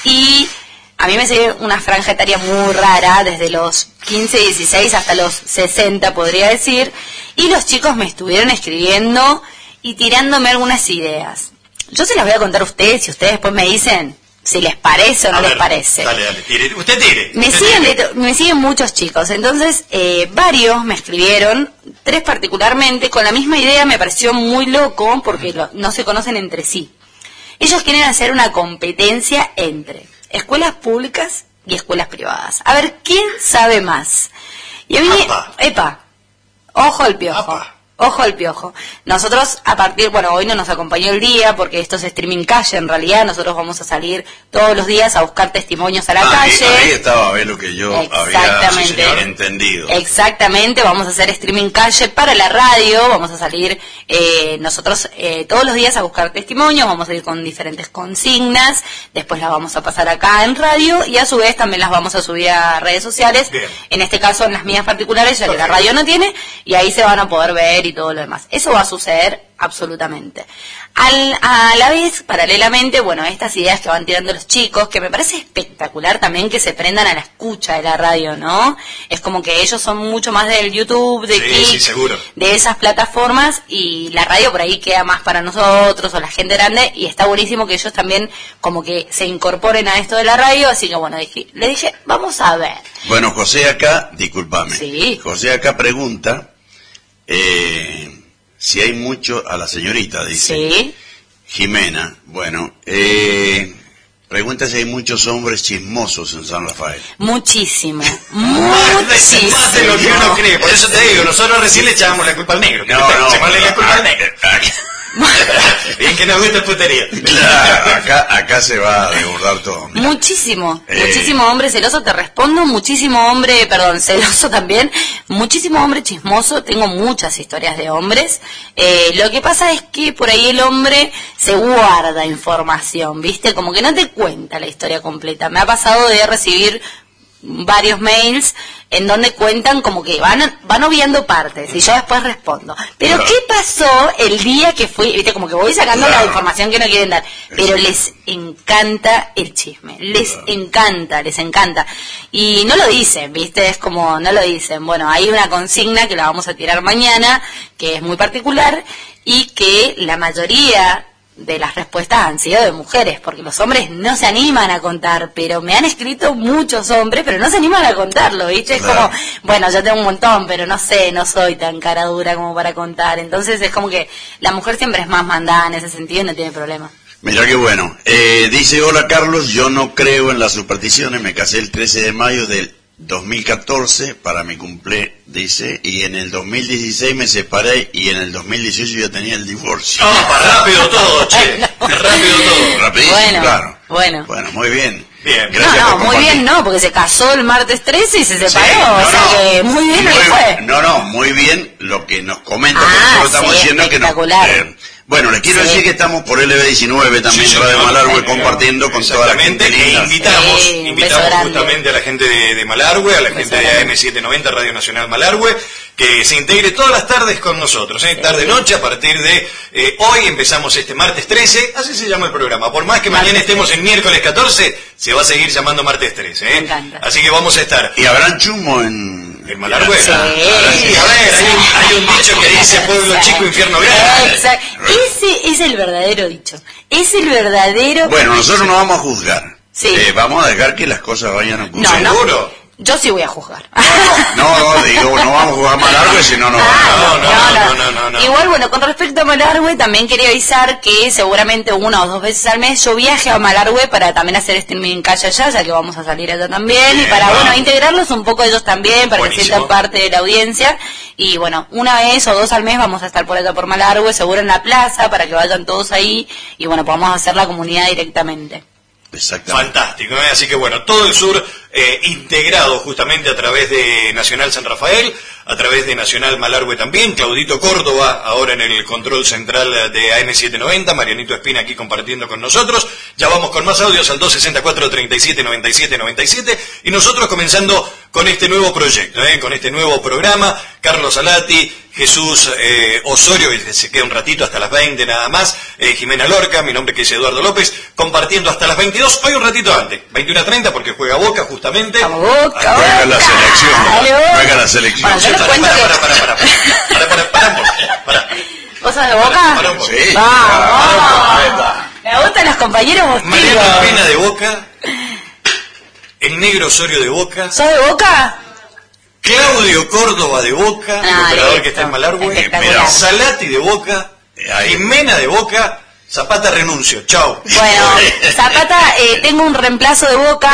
Speaker 3: y a mí me sigue una franja etaria muy rara, desde los quince, dieciséis hasta los sesenta, podría decir, y los chicos me estuvieron escribiendo y tirándome algunas ideas. Yo se las voy a contar a ustedes, y ustedes después me dicen si les parece o no
Speaker 1: a
Speaker 3: les
Speaker 1: ver,
Speaker 3: parece.
Speaker 1: Dale, dale, tire. Usted tire.
Speaker 3: Me,
Speaker 1: usted
Speaker 3: siguen,
Speaker 1: tire.
Speaker 3: me siguen muchos chicos, entonces eh, varios me escribieron, tres particularmente, con la misma idea. Me pareció muy loco porque lo, no se conocen entre sí. Ellos quieren hacer una competencia entre escuelas públicas y escuelas privadas. A ver, ¿quién sabe más? Y a mí,
Speaker 1: Apa.
Speaker 3: epa, ojo al piojo.
Speaker 1: Apa.
Speaker 3: Ojo al piojo. Nosotros a partir, bueno, hoy no nos acompañó el día porque esto es streaming calle en realidad. Nosotros vamos a salir todos los días a buscar testimonios a la
Speaker 2: ahí,
Speaker 3: calle.
Speaker 2: Ahí estaba a ver lo que yo
Speaker 3: Exactamente.
Speaker 2: había entendido.
Speaker 3: Exactamente, vamos a hacer streaming calle para la radio. Vamos a salir eh, nosotros eh, todos los días a buscar testimonios. Vamos a ir con diferentes consignas. Después las vamos a pasar acá en radio y a su vez también las vamos a subir a redes sociales.
Speaker 1: Bien.
Speaker 3: En este caso en las mías particulares, ya que la
Speaker 1: Perfecto.
Speaker 3: radio no tiene, y ahí se van a poder ver y todo lo demás. Eso va a suceder absolutamente. Al, a la vez, paralelamente, bueno, estas ideas que van tirando los chicos, que me parece espectacular también que se prendan a la escucha de la radio, ¿no? Es como que ellos son mucho más del YouTube, de
Speaker 1: Sí,
Speaker 3: Kick,
Speaker 1: sí, seguro.
Speaker 3: de esas plataformas, y la radio por ahí queda más para nosotros o la gente grande, y está buenísimo que ellos también como que se incorporen a esto de la radio, así que bueno, dije, le dije, vamos a ver.
Speaker 2: Bueno, José acá, discúlpame.
Speaker 3: Sí.
Speaker 2: José acá pregunta eh, si hay mucho, a la señorita dice,
Speaker 3: Sí.
Speaker 2: Jimena, bueno, eh, pregunta si hay muchos hombres chismosos en San Rafael.
Speaker 3: Muchísimo,
Speaker 1: Más de,
Speaker 3: muchísimo.
Speaker 1: más de lo que uno cree. Por eso te digo, nosotros recién le echábamos la culpa al negro.
Speaker 2: No, no,
Speaker 1: Echámosle la culpa al negro. Bien que nos gusta el puterío.
Speaker 2: Claro, acá, acá se va a desbordar todo. Mirá.
Speaker 3: Muchísimo,
Speaker 2: Eh.
Speaker 3: muchísimo hombre celoso, te respondo, muchísimo hombre, perdón, celoso también, muchísimo hombre chismoso, tengo muchas historias de hombres. Eh, lo que pasa es que por ahí el hombre se guarda información, ¿viste? Como que no te cuenta la historia completa. Me ha pasado de recibir varios mails en donde cuentan como que van van obviando partes y yo después respondo. Pero
Speaker 2: Claro.
Speaker 3: ¿qué pasó el día que fui? Viste, como que voy sacando
Speaker 2: Claro.
Speaker 3: la información que no quieren dar. Pero les encanta el chisme, les
Speaker 2: Claro.
Speaker 3: encanta, les encanta. Y no lo dicen, ¿viste? Es como, no lo dicen. Bueno, hay una consigna que la vamos a tirar mañana, que es muy particular, y que la mayoría de las respuestas han sido de mujeres, porque los hombres no se animan a contar, pero me han escrito muchos hombres, pero no se animan a contarlo, ¿viste? Es
Speaker 2: Claro.
Speaker 3: como, bueno, yo tengo un montón, pero no sé, no soy tan cara dura como para contar. Entonces es como que la mujer siempre es más mandada en ese sentido y no tiene problema.
Speaker 2: Mira qué bueno. Eh, dice, hola Carlos, yo no creo en las supersticiones, me casé el trece de mayo del dos mil catorce para mi cumple, dice, y en el dos mil dieciséis me separé y en el dos mil dieciocho ya tenía el divorcio.
Speaker 1: ¡Oh, rápido todo, che! ¡Rápido todo!
Speaker 2: Rapidísimo,
Speaker 3: Bueno,
Speaker 2: claro.
Speaker 3: bueno.
Speaker 2: Bueno, muy bien.
Speaker 1: Bien.
Speaker 2: Gracias
Speaker 3: no, no,
Speaker 2: por
Speaker 3: muy
Speaker 2: compartir.
Speaker 3: bien no, porque se casó el martes trece y se separó,
Speaker 2: Sí,
Speaker 3: o
Speaker 2: no,
Speaker 3: sea
Speaker 2: no.
Speaker 3: que muy bien
Speaker 2: Muy-
Speaker 3: le fue.
Speaker 2: No, no, muy bien lo que nos comenta,
Speaker 3: Ah,
Speaker 2: porque nosotros estamos
Speaker 3: sí,
Speaker 2: diciendo que no.
Speaker 3: espectacular.
Speaker 2: eh, bueno, les quiero
Speaker 3: Sí.
Speaker 2: decir que estamos por L B diecinueve también,
Speaker 1: Sí,
Speaker 2: Radio
Speaker 1: señor.
Speaker 2: Malargüe,
Speaker 1: Eh,
Speaker 2: compartiendo con toda la gente
Speaker 1: Exactamente, e
Speaker 2: linda.
Speaker 1: invitamos,
Speaker 3: Sí, un
Speaker 1: invitamos
Speaker 3: beso grande.
Speaker 1: justamente a la gente de, de Malargüe, a la
Speaker 3: Un
Speaker 1: gente
Speaker 3: beso
Speaker 1: de A
Speaker 3: grande.
Speaker 1: M setecientos noventa, Radio Nacional Malargüe, que se integre todas las tardes con nosotros, ¿eh? Tarde-noche, a partir de eh, hoy empezamos este martes trece, así se llama el programa. Por más que mañana
Speaker 3: Martes
Speaker 1: estemos en miércoles catorce, se va a seguir llamando martes trece, ¿eh?
Speaker 3: Me encanta.
Speaker 1: Así que vamos a estar
Speaker 2: ¿Y habrán chumbo en,
Speaker 1: en Malargüe.
Speaker 3: Sí.
Speaker 1: Sí, a ver, hay un, hay un dicho que dice pueblo chico, infierno grande.
Speaker 3: Exacto. Ese es el verdadero dicho. Es el verdadero.
Speaker 2: Bueno, nosotros no vamos a juzgar.
Speaker 3: Sí.
Speaker 2: Eh, vamos a dejar que las cosas vayan a
Speaker 3: No, no.
Speaker 1: ¿Seguro?
Speaker 3: Yo sí voy a juzgar.
Speaker 2: No, no, digo, no vamos a jugar Malargüe, si no, no.
Speaker 3: Ah,
Speaker 1: no, no, no, no, no, no.
Speaker 3: Igual, bueno, con respecto a Malargüe, también quería avisar que seguramente una o dos veces al mes yo viaje a Malargüe para también hacer streaming en calle allá, ya que vamos a salir allá también,
Speaker 1: Bien,
Speaker 3: y para,
Speaker 1: vamos.
Speaker 3: bueno, integrarlos un poco ellos también, para
Speaker 1: Buenísimo.
Speaker 3: que sientan parte de la audiencia. Y bueno, una vez o dos al mes vamos a estar por allá por Malargüe, seguro en la plaza, para que vayan todos ahí, y bueno, podamos hacer la comunidad directamente.
Speaker 2: Exactamente.
Speaker 1: Fantástico, ¿eh? Así que bueno, todo el sur eh, integrado justamente a través de Nacional San Rafael, a través de Nacional Malargüe también, Claudito Córdoba ahora en el control central de A M setecientos noventa, Marianito Espina aquí compartiendo con nosotros. Ya vamos con más audios al dos sesenta y cuatro, treinta y siete, noventa y siete, noventa y siete y nosotros comenzando con este nuevo proyecto, ¿eh? Con este nuevo programa, Carlos Salati, Jesús eh, Osorio, que se queda un ratito hasta las veinte nada más, eh, Jimena Lorca, mi nombre que es Eduardo López, compartiendo hasta las veintidós, hoy un ratito antes, veintiuno treinta porque juega Boca justamente.
Speaker 3: ¡Vamos, Boca,
Speaker 2: Juega la
Speaker 3: Boca!
Speaker 2: selección,
Speaker 3: Dale, Boca.
Speaker 2: juega la selección.
Speaker 3: Bueno, yo les
Speaker 1: Para,
Speaker 3: cuento
Speaker 1: para,
Speaker 3: que...
Speaker 1: para, para, para, para, para, para, un poco, para.
Speaker 3: ¿Vos sos de Boca?
Speaker 1: Para un poco.
Speaker 2: Sí.
Speaker 3: ¡Vamos! Me gustan los compañeros
Speaker 1: Mariano
Speaker 3: bostillos.
Speaker 1: Espina de Boca, el negro Osorio de Boca,
Speaker 3: ¿Sos de Boca?
Speaker 1: Claudio Córdoba de Boca, el
Speaker 3: Ah,
Speaker 1: operador
Speaker 3: listo.
Speaker 1: que está en Malargüe,
Speaker 3: Espectacular.
Speaker 1: Salati de Boca,
Speaker 2: Ahí.
Speaker 1: Jimena de Boca, Zapata renuncio, chao.
Speaker 3: Bueno, Zapata, eh, tengo un reemplazo de Boca.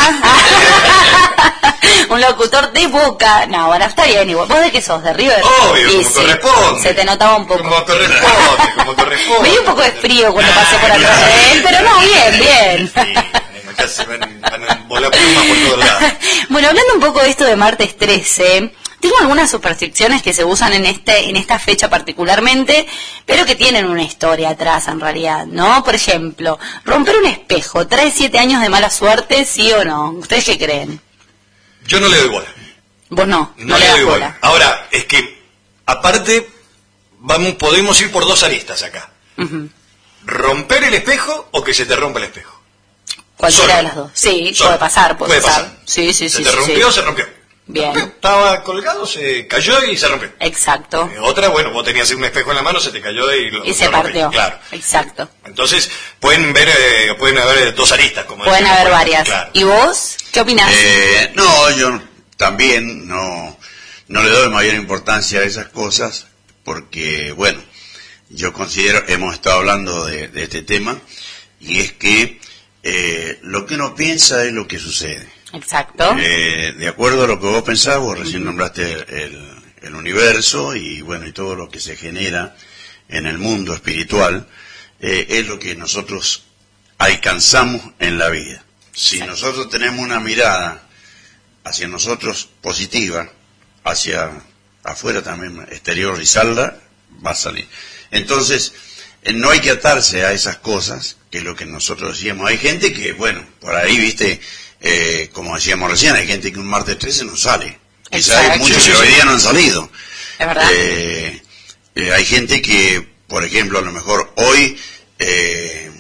Speaker 3: Un locutor de Boca. No, bueno, está bien igual. ¿Vos de qué sos? ¿De River?
Speaker 1: Obvio,
Speaker 3: Y
Speaker 1: como
Speaker 3: sí,
Speaker 1: corresponde.
Speaker 3: se te notaba un poco.
Speaker 1: Como corresponde, como corresponde.
Speaker 3: Me dio un poco de frío cuando pasé por atrás de él, pero no, bien, bien.
Speaker 1: Sí, acá se van, van a volar plumas por todos lados.
Speaker 3: Bueno, hablando un poco de esto de martes trece, tengo algunas supersticiones que se usan en este en esta fecha particularmente, pero que tienen una historia atrás en realidad, ¿no? Por ejemplo, romper un espejo, ¿trae siete años de mala suerte, sí o no? ¿Ustedes qué creen?
Speaker 1: Yo no le doy bola.
Speaker 3: Vos no, no,
Speaker 1: No,
Speaker 3: le
Speaker 1: le
Speaker 3: das
Speaker 1: doy
Speaker 3: bola.
Speaker 1: bola. Ahora, es que, aparte, vamos, podemos ir por dos aristas acá.
Speaker 3: Ujú.
Speaker 1: ¿Romper el espejo o que se te rompa el espejo?
Speaker 3: Cualquiera
Speaker 1: Solo.
Speaker 3: de las dos. Sí,
Speaker 1: Solo.
Speaker 3: puede pasar, puede,
Speaker 1: Puede
Speaker 3: pasar.
Speaker 1: pasar.
Speaker 3: Sí, sí,
Speaker 1: Se
Speaker 3: sí.
Speaker 1: te
Speaker 3: sí,
Speaker 1: rompió,
Speaker 3: sí.
Speaker 1: se rompió.
Speaker 3: Bien.
Speaker 1: Rompió. Estaba colgado, se cayó y se rompió.
Speaker 3: Exacto.
Speaker 1: Eh, Otra, bueno, vos tenías un espejo en la mano, se te cayó y lo
Speaker 3: Y se
Speaker 1: lo rompí.
Speaker 3: partió.
Speaker 1: Claro.
Speaker 3: Exacto.
Speaker 1: Entonces, pueden ver, eh, pueden haber dos aristas, como
Speaker 3: Pueden
Speaker 1: decimos,
Speaker 3: haber
Speaker 1: bueno,
Speaker 3: varias.
Speaker 1: Claro.
Speaker 3: ¿Y vos? ¿Qué opinás?
Speaker 2: Eh, no, yo también no, no le doy mayor importancia a esas cosas porque, bueno, yo considero, hemos estado hablando de, de este tema, y es que eh, lo que uno piensa es lo que sucede.
Speaker 3: Exacto.
Speaker 2: Eh, de acuerdo a lo que vos pensás, vos recién nombraste el, el universo y, bueno, y todo lo que se genera en el mundo espiritual, eh, es lo que nosotros alcanzamos en la vida. Si nosotros tenemos una mirada hacia nosotros positiva, hacia afuera también, exterior, Rizalda, va a salir. Entonces, eh, no hay que atarse a esas cosas, que es lo que nosotros decíamos. Hay gente que, bueno, por ahí, viste, eh, como decíamos recién, hay gente que un martes trece no sale. Quizás hay muchos que hoy día no han salido.
Speaker 3: Es verdad.
Speaker 2: Eh, eh, hay gente que, por ejemplo, a lo mejor hoy eh,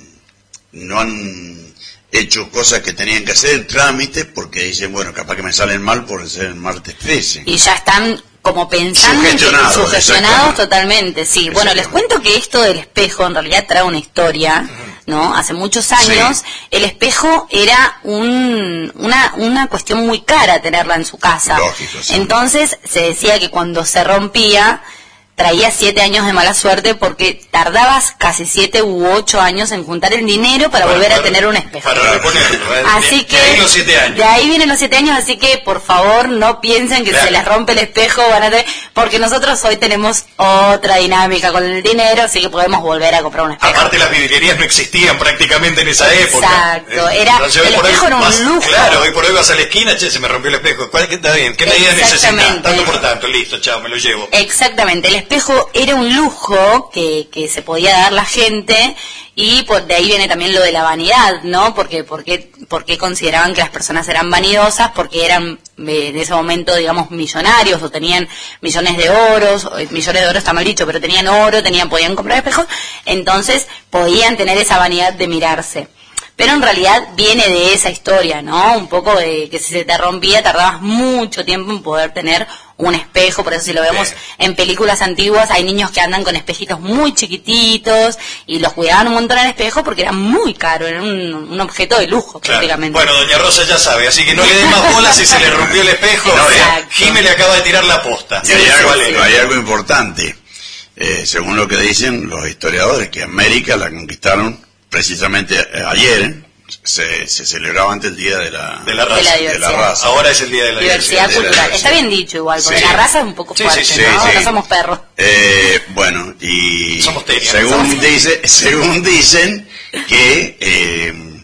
Speaker 2: no han hecho cosas que tenían que hacer, trámites, porque dicen, bueno, capaz que me salen mal por ser el martes trece.
Speaker 3: Y ya están como pensando,
Speaker 2: sugestionados,
Speaker 3: sugestionados totalmente, sí. Bueno, les cuento que esto del espejo en realidad trae una historia, ¿no? Hace muchos años, sí, el espejo era un, una, una cuestión muy cara tenerla en su casa.
Speaker 2: Lógico, sí.
Speaker 3: Entonces se decía que cuando se rompía traía siete años de mala suerte porque tardabas casi siete u ocho años en juntar el dinero para, para volver para, a tener un espejo.
Speaker 1: Para reponerlo. ¿eh?
Speaker 3: Así que,
Speaker 1: de ahí los siete años.
Speaker 3: De ahí vienen los siete años, así que por favor no piensen que claro, se les rompe el espejo, van a tener, porque nosotros hoy tenemos otra dinámica con el dinero, así que podemos volver a comprar un espejo.
Speaker 1: Aparte las vidrierías no existían prácticamente en esa
Speaker 3: Exacto,
Speaker 1: época.
Speaker 3: Exacto, era, Entonces, el espejo era un
Speaker 1: vas,
Speaker 3: lujo.
Speaker 1: Claro, hoy por hoy vas a la esquina, che, se me rompió el espejo. ¿Cuál, está bien? ¿Qué medida necesitas? Tanto por tanto, listo, chao, me lo llevo.
Speaker 3: Exactamente, el espejo era un lujo que, que se podía dar la gente y por de ahí viene también lo de la vanidad, ¿no? Porque porque porque consideraban que las personas eran vanidosas porque eran en ese momento, digamos, millonarios o tenían millones de oros, millones de oro está mal dicho, pero tenían oro, tenían podían comprar espejos, entonces podían tener esa vanidad de mirarse. Pero en realidad viene de esa historia, ¿no? Un poco de que si se te rompía tardabas mucho tiempo en poder tener un espejo, por eso si lo vemos sí, en películas antiguas hay niños que andan con espejitos muy chiquititos y los cuidaban un montón al espejo porque era muy caro, era un, un objeto de lujo claro, prácticamente.
Speaker 1: Bueno, doña Rosa ya sabe, así que no le den más bolas si se le rompió el espejo. No, Jimé le acaba de tirar la posta.
Speaker 2: Sí, hay, sí, algo, sí. hay algo importante, eh, según lo que dicen los historiadores, que América la conquistaron precisamente ayer, se, se celebraba antes el Día de la,
Speaker 1: de la, raza,
Speaker 3: de la,
Speaker 1: de la raza. Ahora es el Día de la
Speaker 3: diversidad,
Speaker 1: diversidad
Speaker 3: cultural. Está bien dicho igual, porque sí, la raza es un poco
Speaker 1: sí,
Speaker 3: fuerte,
Speaker 1: sí, sí,
Speaker 3: ¿no?
Speaker 1: Sí,
Speaker 3: no
Speaker 1: sí.
Speaker 3: somos perros.
Speaker 2: Eh, bueno, y
Speaker 1: somos tenias,
Speaker 2: según,
Speaker 1: somos...
Speaker 2: Dice, según dicen que eh,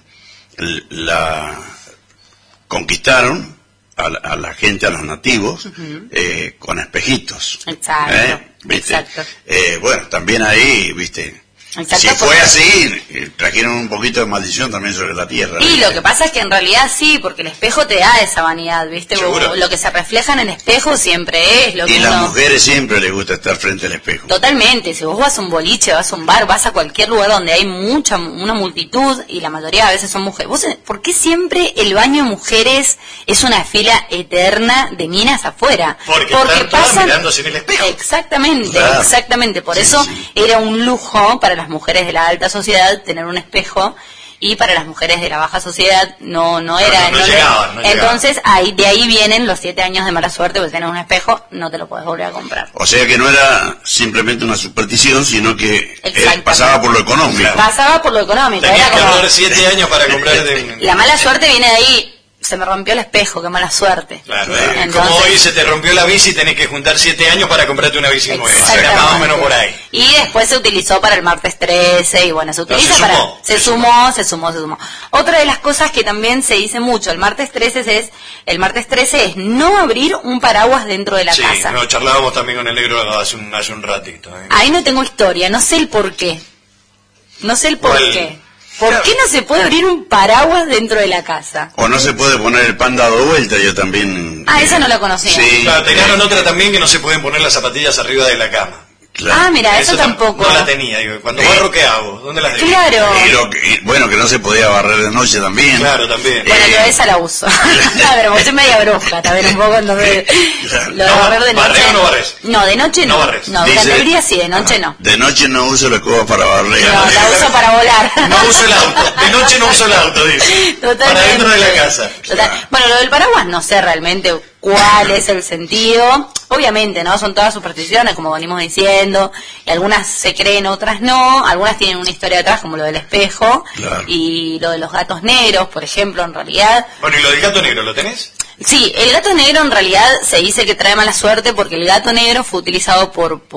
Speaker 2: la conquistaron a la, a la gente, a los nativos, uh-huh, eh, con espejitos.
Speaker 3: Exacto.
Speaker 2: ¿Eh? ¿Viste?
Speaker 3: Exacto.
Speaker 2: Eh, bueno, también ahí, viste.
Speaker 3: Exacto,
Speaker 2: si fue así, trajeron un poquito de maldición también sobre la tierra.
Speaker 3: Y lo que pasa es que en realidad sí, porque el espejo te da esa vanidad, ¿viste?
Speaker 2: Seguro.
Speaker 3: Lo que se refleja en el espejo siempre es lo que
Speaker 2: Y a las
Speaker 3: uno...
Speaker 2: mujeres siempre les gusta estar frente al espejo.
Speaker 3: Totalmente, si vos vas a un boliche, vas a un bar, vas a cualquier lugar donde hay mucha, una multitud, y la mayoría a veces son mujeres. ¿Vos, ¿Por qué siempre el baño de mujeres es una fila eterna de minas afuera?
Speaker 1: Porque, porque están todas pasan... mirándose en el espejo.
Speaker 3: Exactamente,
Speaker 2: claro,
Speaker 3: exactamente. Por
Speaker 2: sí,
Speaker 3: eso
Speaker 2: sí,
Speaker 3: era un lujo para las mujeres de la alta sociedad tener un espejo, y para las mujeres de la baja sociedad no no era.
Speaker 1: No, no, no
Speaker 3: no
Speaker 1: llegaban, no
Speaker 3: entonces ahí de ahí vienen los siete años de mala suerte, porque tener un espejo no te lo puedes volver a comprar.
Speaker 2: O sea que no era simplemente una superstición, sino que eh, pasaba por lo económico.
Speaker 3: Claro. Pasaba por lo económico.
Speaker 1: Tenía
Speaker 3: era
Speaker 1: que
Speaker 3: como...
Speaker 1: ahorrar siete años para comprar. De...
Speaker 3: La mala suerte viene de ahí. Se me rompió el espejo, qué mala suerte.
Speaker 1: Claro, entonces, como hoy se te rompió la bici, tenés que juntar siete años para comprarte una bici nueva. O sea, más o menos por ahí.
Speaker 3: Y después se utilizó para el martes trece, y bueno, se utiliza
Speaker 1: no, se
Speaker 3: para...
Speaker 1: Sumó,
Speaker 3: se,
Speaker 1: se
Speaker 3: sumó,
Speaker 1: sumó,
Speaker 3: se sumó, se sumó. Otra de las cosas que también se dice mucho, el martes trece es, el martes trece es no abrir un paraguas dentro de la
Speaker 1: sí,
Speaker 3: casa.
Speaker 1: Sí, no, charlábamos también con el negro hace un, hace un ratito. ¿eh?
Speaker 3: Ahí no tengo historia, no sé el por qué. No sé el por
Speaker 1: ¿Cuál?
Speaker 3: qué. ¿Por qué no se puede abrir un paraguas dentro de la casa?
Speaker 2: O no se puede poner el pan dado vuelta, yo también...
Speaker 3: Ah, esa no la conocía.
Speaker 2: Sí.
Speaker 1: Claro, tenían otra también que no se pueden poner las zapatillas arriba de la cama.
Speaker 2: Claro.
Speaker 3: Ah, mira, eso, eso tampoco.
Speaker 1: No la tenía, digo, cuando sí. barro, ¿qué hago? ¿Dónde las dejo?
Speaker 3: Claro.
Speaker 2: Y lo que, y, bueno, que no se podía barrer de noche también.
Speaker 1: Claro, también.
Speaker 3: Bueno, eh, yo esa la uso. Pero vos soy media bruja también un poco, entonces...
Speaker 2: Claro.
Speaker 3: Lo de
Speaker 1: no,
Speaker 3: barrer de noche...
Speaker 1: ¿Barrés o no barres?
Speaker 3: No, de noche no.
Speaker 1: No barres.
Speaker 3: No,
Speaker 2: Dice,
Speaker 3: durante el día sí, de noche no.
Speaker 2: De noche no uso la escoba para barrer.
Speaker 3: No, la uso para volar.
Speaker 1: No uso el auto. De noche no uso el auto, dice.
Speaker 3: Totalmente.
Speaker 1: Para dentro de la casa.
Speaker 3: Total. Bueno, lo del paraguas no sé realmente cuál es el sentido. Obviamente, ¿no? Son todas supersticiones, como venimos diciendo, y algunas se creen, otras no, algunas tienen una historia detrás, como lo del espejo,
Speaker 2: claro,
Speaker 3: y lo de los gatos negros, por ejemplo, en realidad.
Speaker 1: Bueno, ¿y lo del gato negro lo tenés?
Speaker 3: Sí, el gato negro en realidad se dice que trae mala suerte porque el gato negro fue utilizado por... por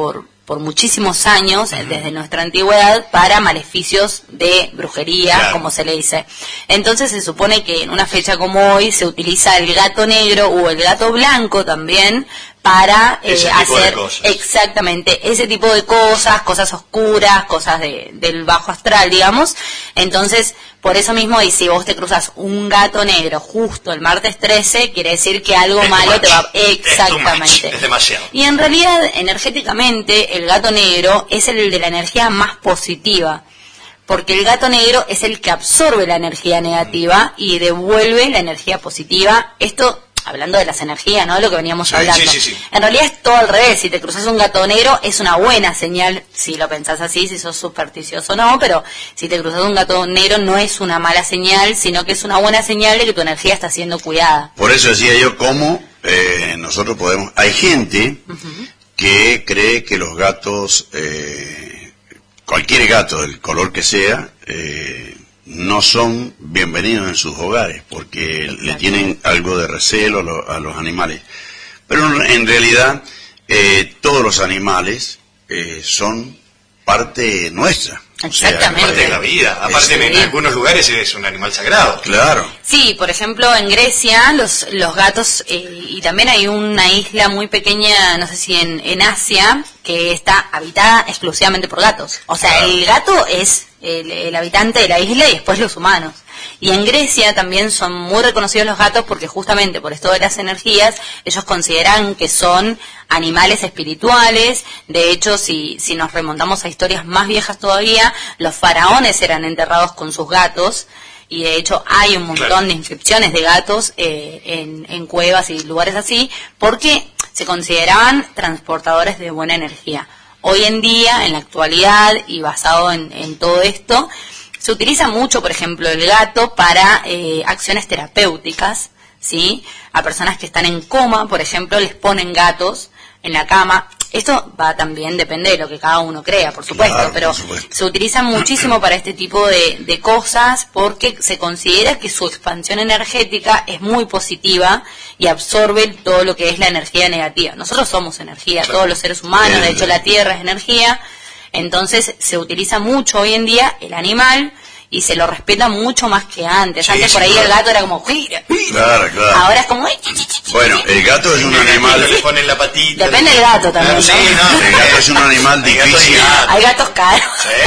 Speaker 3: por muchísimos años, uh-huh. desde nuestra antigüedad, para maleficios de brujería, claro. como se le dice. Entonces se supone que en una fecha como hoy se utiliza el gato negro o el gato blanco también para eh, hacer exactamente ese tipo de cosas, cosas oscuras, cosas de, del bajo astral, digamos. Entonces, por eso mismo, y si vos te cruzas un gato negro justo el martes trece, quiere decir que algo es malo te va... Exactamente.
Speaker 1: Es, es demasiado.
Speaker 3: Y en realidad, energéticamente, el gato negro es el de la energía más positiva. Porque el gato negro es el que absorbe la energía negativa y devuelve la energía positiva. Esto... hablando de las energías, ¿no? Lo que veníamos sí, hablando.
Speaker 1: Sí, sí, sí.
Speaker 3: En realidad es todo al revés. Si te cruzas un gato negro es una buena señal, si lo pensás así, si sos supersticioso o no, pero si te cruzas un gato negro no es una mala señal, sino que es una buena señal de que tu energía está siendo cuidada.
Speaker 2: Por eso decía yo cómo eh, nosotros podemos... Hay gente uh-huh. que cree que los gatos, eh, cualquier gato del color que sea, eh, no son bienvenidos en sus hogares porque le tienen algo de recelo a, lo, a los animales. Pero en realidad eh, todos los animales eh, son parte nuestra.
Speaker 3: Exactamente.
Speaker 1: O sea, parte de la vida. Aparte, en, en algunos lugares es un animal sagrado.
Speaker 2: Claro.
Speaker 3: Sí, por ejemplo, en Grecia los los gatos, eh, y también hay una isla muy pequeña, no sé si en, en Asia, que está habitada exclusivamente por gatos. O sea, claro. el gato es el, el habitante de la isla y después los humanos. Y en Grecia también son muy reconocidos los gatos porque justamente por esto de las energías, ellos consideran que son animales espirituales. De hecho, si, si nos remontamos a historias más viejas todavía, los faraones eran enterrados con sus gatos. Y de hecho hay un montón claro. de inscripciones de gatos eh, en, en cuevas y lugares así, porque se consideraban transportadores de buena energía. Hoy en día, en la actualidad, y basado en, en todo esto, se utiliza mucho, por ejemplo, el gato para eh, acciones terapéuticas, ¿sí? A personas que están en coma, por ejemplo, les ponen gatos en la cama. Esto va también, depende de lo que cada uno crea, por supuesto, claro, pero por supuesto. Se utiliza muchísimo para este tipo de, de cosas porque se considera que su expansión energética es muy positiva y absorbe todo lo que es la energía negativa. Nosotros somos energía, claro. todos los seres humanos, de hecho la Tierra es energía. Entonces se utiliza mucho hoy en día el animal y se lo respeta mucho más que antes. Sí, antes por ahí claro. el gato era como...
Speaker 2: Claro, claro.
Speaker 3: Ahora es como...
Speaker 2: Bueno, el gato es un animal...
Speaker 1: Le ponen la patita.
Speaker 3: Depende del gato también, ¿no?
Speaker 1: Sí, no,
Speaker 2: el gato es un animal difícil.
Speaker 3: Hay gatos caros.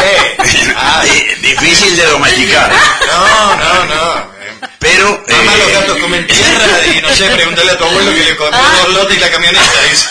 Speaker 1: Sí.
Speaker 2: Ah, difícil de domesticar.
Speaker 1: No, no, no.
Speaker 2: Pero...
Speaker 1: Mamá,
Speaker 2: eh,
Speaker 1: los gatos comen tierra y no sé, pregúntale a tu abuelo que le comió
Speaker 3: ah.
Speaker 1: dos lotes y la camioneta. Dice.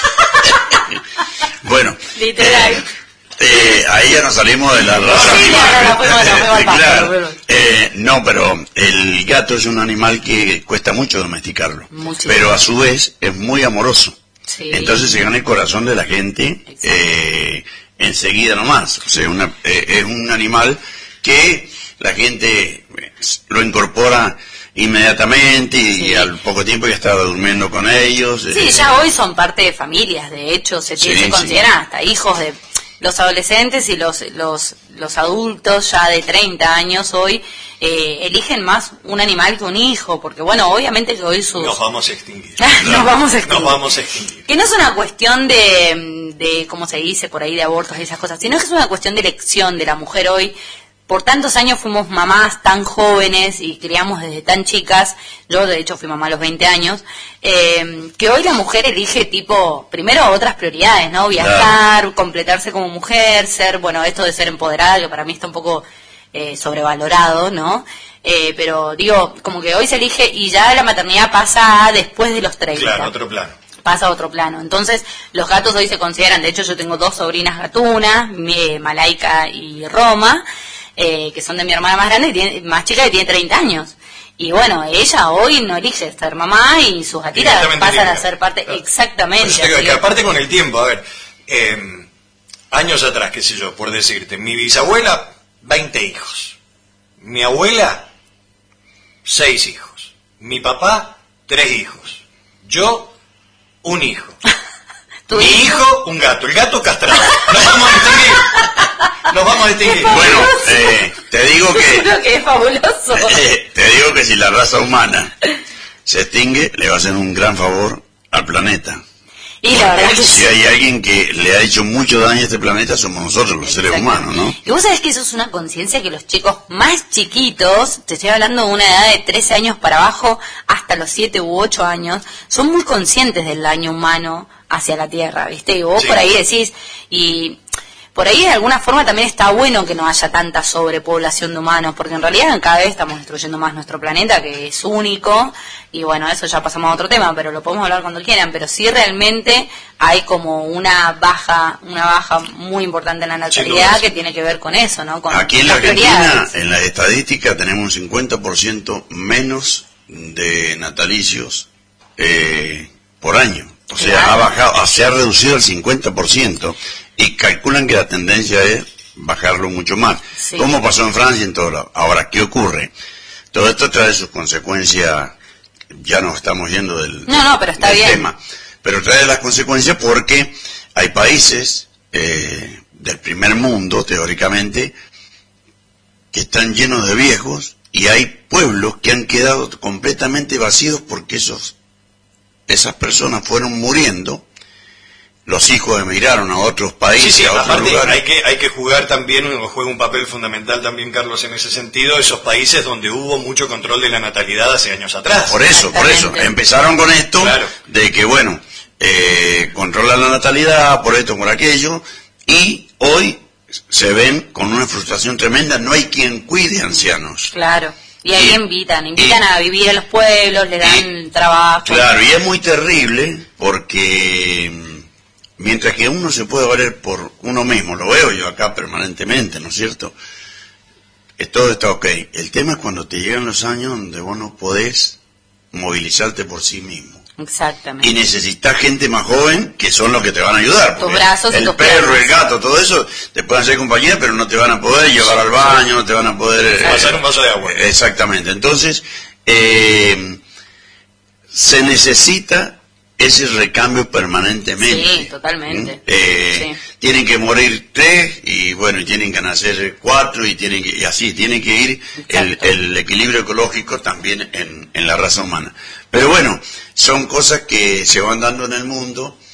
Speaker 2: Bueno.
Speaker 3: Literal.
Speaker 2: Eh, Eh, ahí ya nos salimos de la raza
Speaker 3: sí,
Speaker 2: animal.
Speaker 3: No, no, no, no, no,
Speaker 2: claro. eh, no, pero el gato es un animal que cuesta mucho domesticarlo. Muchísimo. Pero a su vez es muy amoroso. Sí. Entonces se gana el corazón de la gente eh, enseguida nomás. O sea, una, eh, es un animal que la gente lo incorpora inmediatamente y, sí. y al poco tiempo ya estaba durmiendo con ellos.
Speaker 3: Sí, eh, ya hoy son parte de familias, de hecho, se, sí, se consideran sí. hasta hijos de... Los adolescentes y los los los adultos ya de treinta años hoy eh, eligen más un animal que un hijo, porque bueno, obviamente que hoy sus...
Speaker 1: Nos vamos a extinguir.
Speaker 3: Nos vamos a extinguir.
Speaker 1: Nos vamos a extinguir.
Speaker 3: Que no es una cuestión de, de, como se dice por ahí, de abortos y esas cosas, sino que es una cuestión de elección de la mujer hoy. Por tantos años fuimos mamás tan jóvenes y criamos desde tan chicas, yo de hecho fui mamá a los veinte años, eh, que hoy la mujer elige tipo, primero otras prioridades, ¿no? Viajar, claro. completarse como mujer, ser, bueno, esto de ser empoderada, que para mí está un poco eh, sobrevalorado, ¿no? Eh, pero digo, como que hoy se elige y ya la maternidad pasa después de los treinta.
Speaker 1: Claro, otro plano.
Speaker 3: Pasa a otro plano. Entonces, los gatos hoy se consideran, de hecho yo tengo dos sobrinas gatunas, Malaika y Roma, Eh, que son de mi hermana más grande, y tiene, más chica, que tiene treinta años. Y bueno, ella hoy no elige ser mamá y sus gatitas pasan a ser parte, claro. exactamente.
Speaker 1: Pues que, que aparte con el tiempo, a ver, eh, años atrás, qué sé yo, por decirte, mi bisabuela, veinte hijos. Mi abuela, seis hijos. Mi papá, tres hijos. Yo, un hijo. Mi hijo? hijo, un gato. El gato castrado. Nos vamos a distinguir. Nos vamos a distinguir.
Speaker 2: Bueno, eh, te digo que...
Speaker 3: Creo que es fabuloso.
Speaker 2: Eh, te digo que si la raza humana se extingue, le va a hacer un gran favor al planeta.
Speaker 3: Y la verdad que
Speaker 2: si
Speaker 3: sí.
Speaker 2: hay alguien que le ha hecho mucho daño a este planeta, somos nosotros, los seres humanos, ¿no?
Speaker 3: Y vos sabés que eso es una conciencia que los chicos más chiquitos, te estoy hablando de una edad de trece años para abajo, hasta los siete u ocho años, son muy conscientes del daño humano hacia la Tierra, ¿viste? Y vos sí. por ahí decís, y por ahí de alguna forma también está bueno que no haya tanta sobrepoblación de humanos, porque en realidad cada vez estamos destruyendo más nuestro planeta, que es único, y bueno, eso ya pasamos a otro tema, pero lo podemos hablar cuando quieran, pero sí realmente hay como una baja, una baja muy importante en la natalidad que tiene que ver con eso, ¿no? Con
Speaker 2: aquí en la Argentina, en las estadísticas, tenemos un cincuenta por ciento menos de natalicios eh, por año. O sea, claro. ha bajado, se ha reducido el cincuenta por ciento y calculan que la tendencia es bajarlo mucho más. Sí. Como pasó en Francia y en todo lado. Ahora, ¿qué ocurre? Todo esto trae sus consecuencias, ya no estamos yendo del,
Speaker 3: no, no, pero está
Speaker 2: del
Speaker 3: bien.
Speaker 2: tema, pero trae las consecuencias porque hay países eh, del primer mundo, teóricamente, que están llenos de viejos y hay pueblos que han quedado completamente vacíos porque esos esas personas fueron muriendo, los hijos emigraron a otros países,
Speaker 1: sí, sí,
Speaker 2: a otros
Speaker 1: aparte
Speaker 2: lugares.
Speaker 1: Hay que, hay que jugar también, o juega un papel fundamental también, Carlos, en ese sentido, esos países donde hubo mucho control de la natalidad hace años atrás.
Speaker 2: Por eso, por eso, empezaron con esto, claro. de que bueno, eh, controlan la natalidad, por esto, por aquello, y hoy se ven con una frustración tremenda, no hay quien cuide ancianos.
Speaker 3: Claro. Y ahí y, invitan, invitan y, a vivir a los pueblos, le dan y, trabajo.
Speaker 2: Claro, y es muy terrible porque mientras que uno se puede valer por uno mismo, lo veo yo acá permanentemente, ¿no es cierto? Todo está ok. El tema es cuando te llegan los años donde vos no podés movilizarte por sí mismo.
Speaker 3: Exactamente.
Speaker 2: Y necesitas gente más joven que son los que te van a ayudar.
Speaker 3: Tus brazos
Speaker 2: el
Speaker 3: y tus
Speaker 2: perro,
Speaker 3: piernas.
Speaker 2: El gato, todo eso te pueden hacer compañía, pero no te van a poder llevar al baño, no te van a poder
Speaker 1: pasar eh, un vaso de agua.
Speaker 2: Exactamente. Entonces eh, se necesita ese recambio permanentemente.
Speaker 3: Sí, totalmente.
Speaker 2: Eh, sí. Tienen que morir tres y bueno, y tienen que nacer cuatro y tienen que, y así tiene que ir el, el equilibrio ecológico también en, en la raza humana. Pero bueno, son cosas que se van dando en el mundo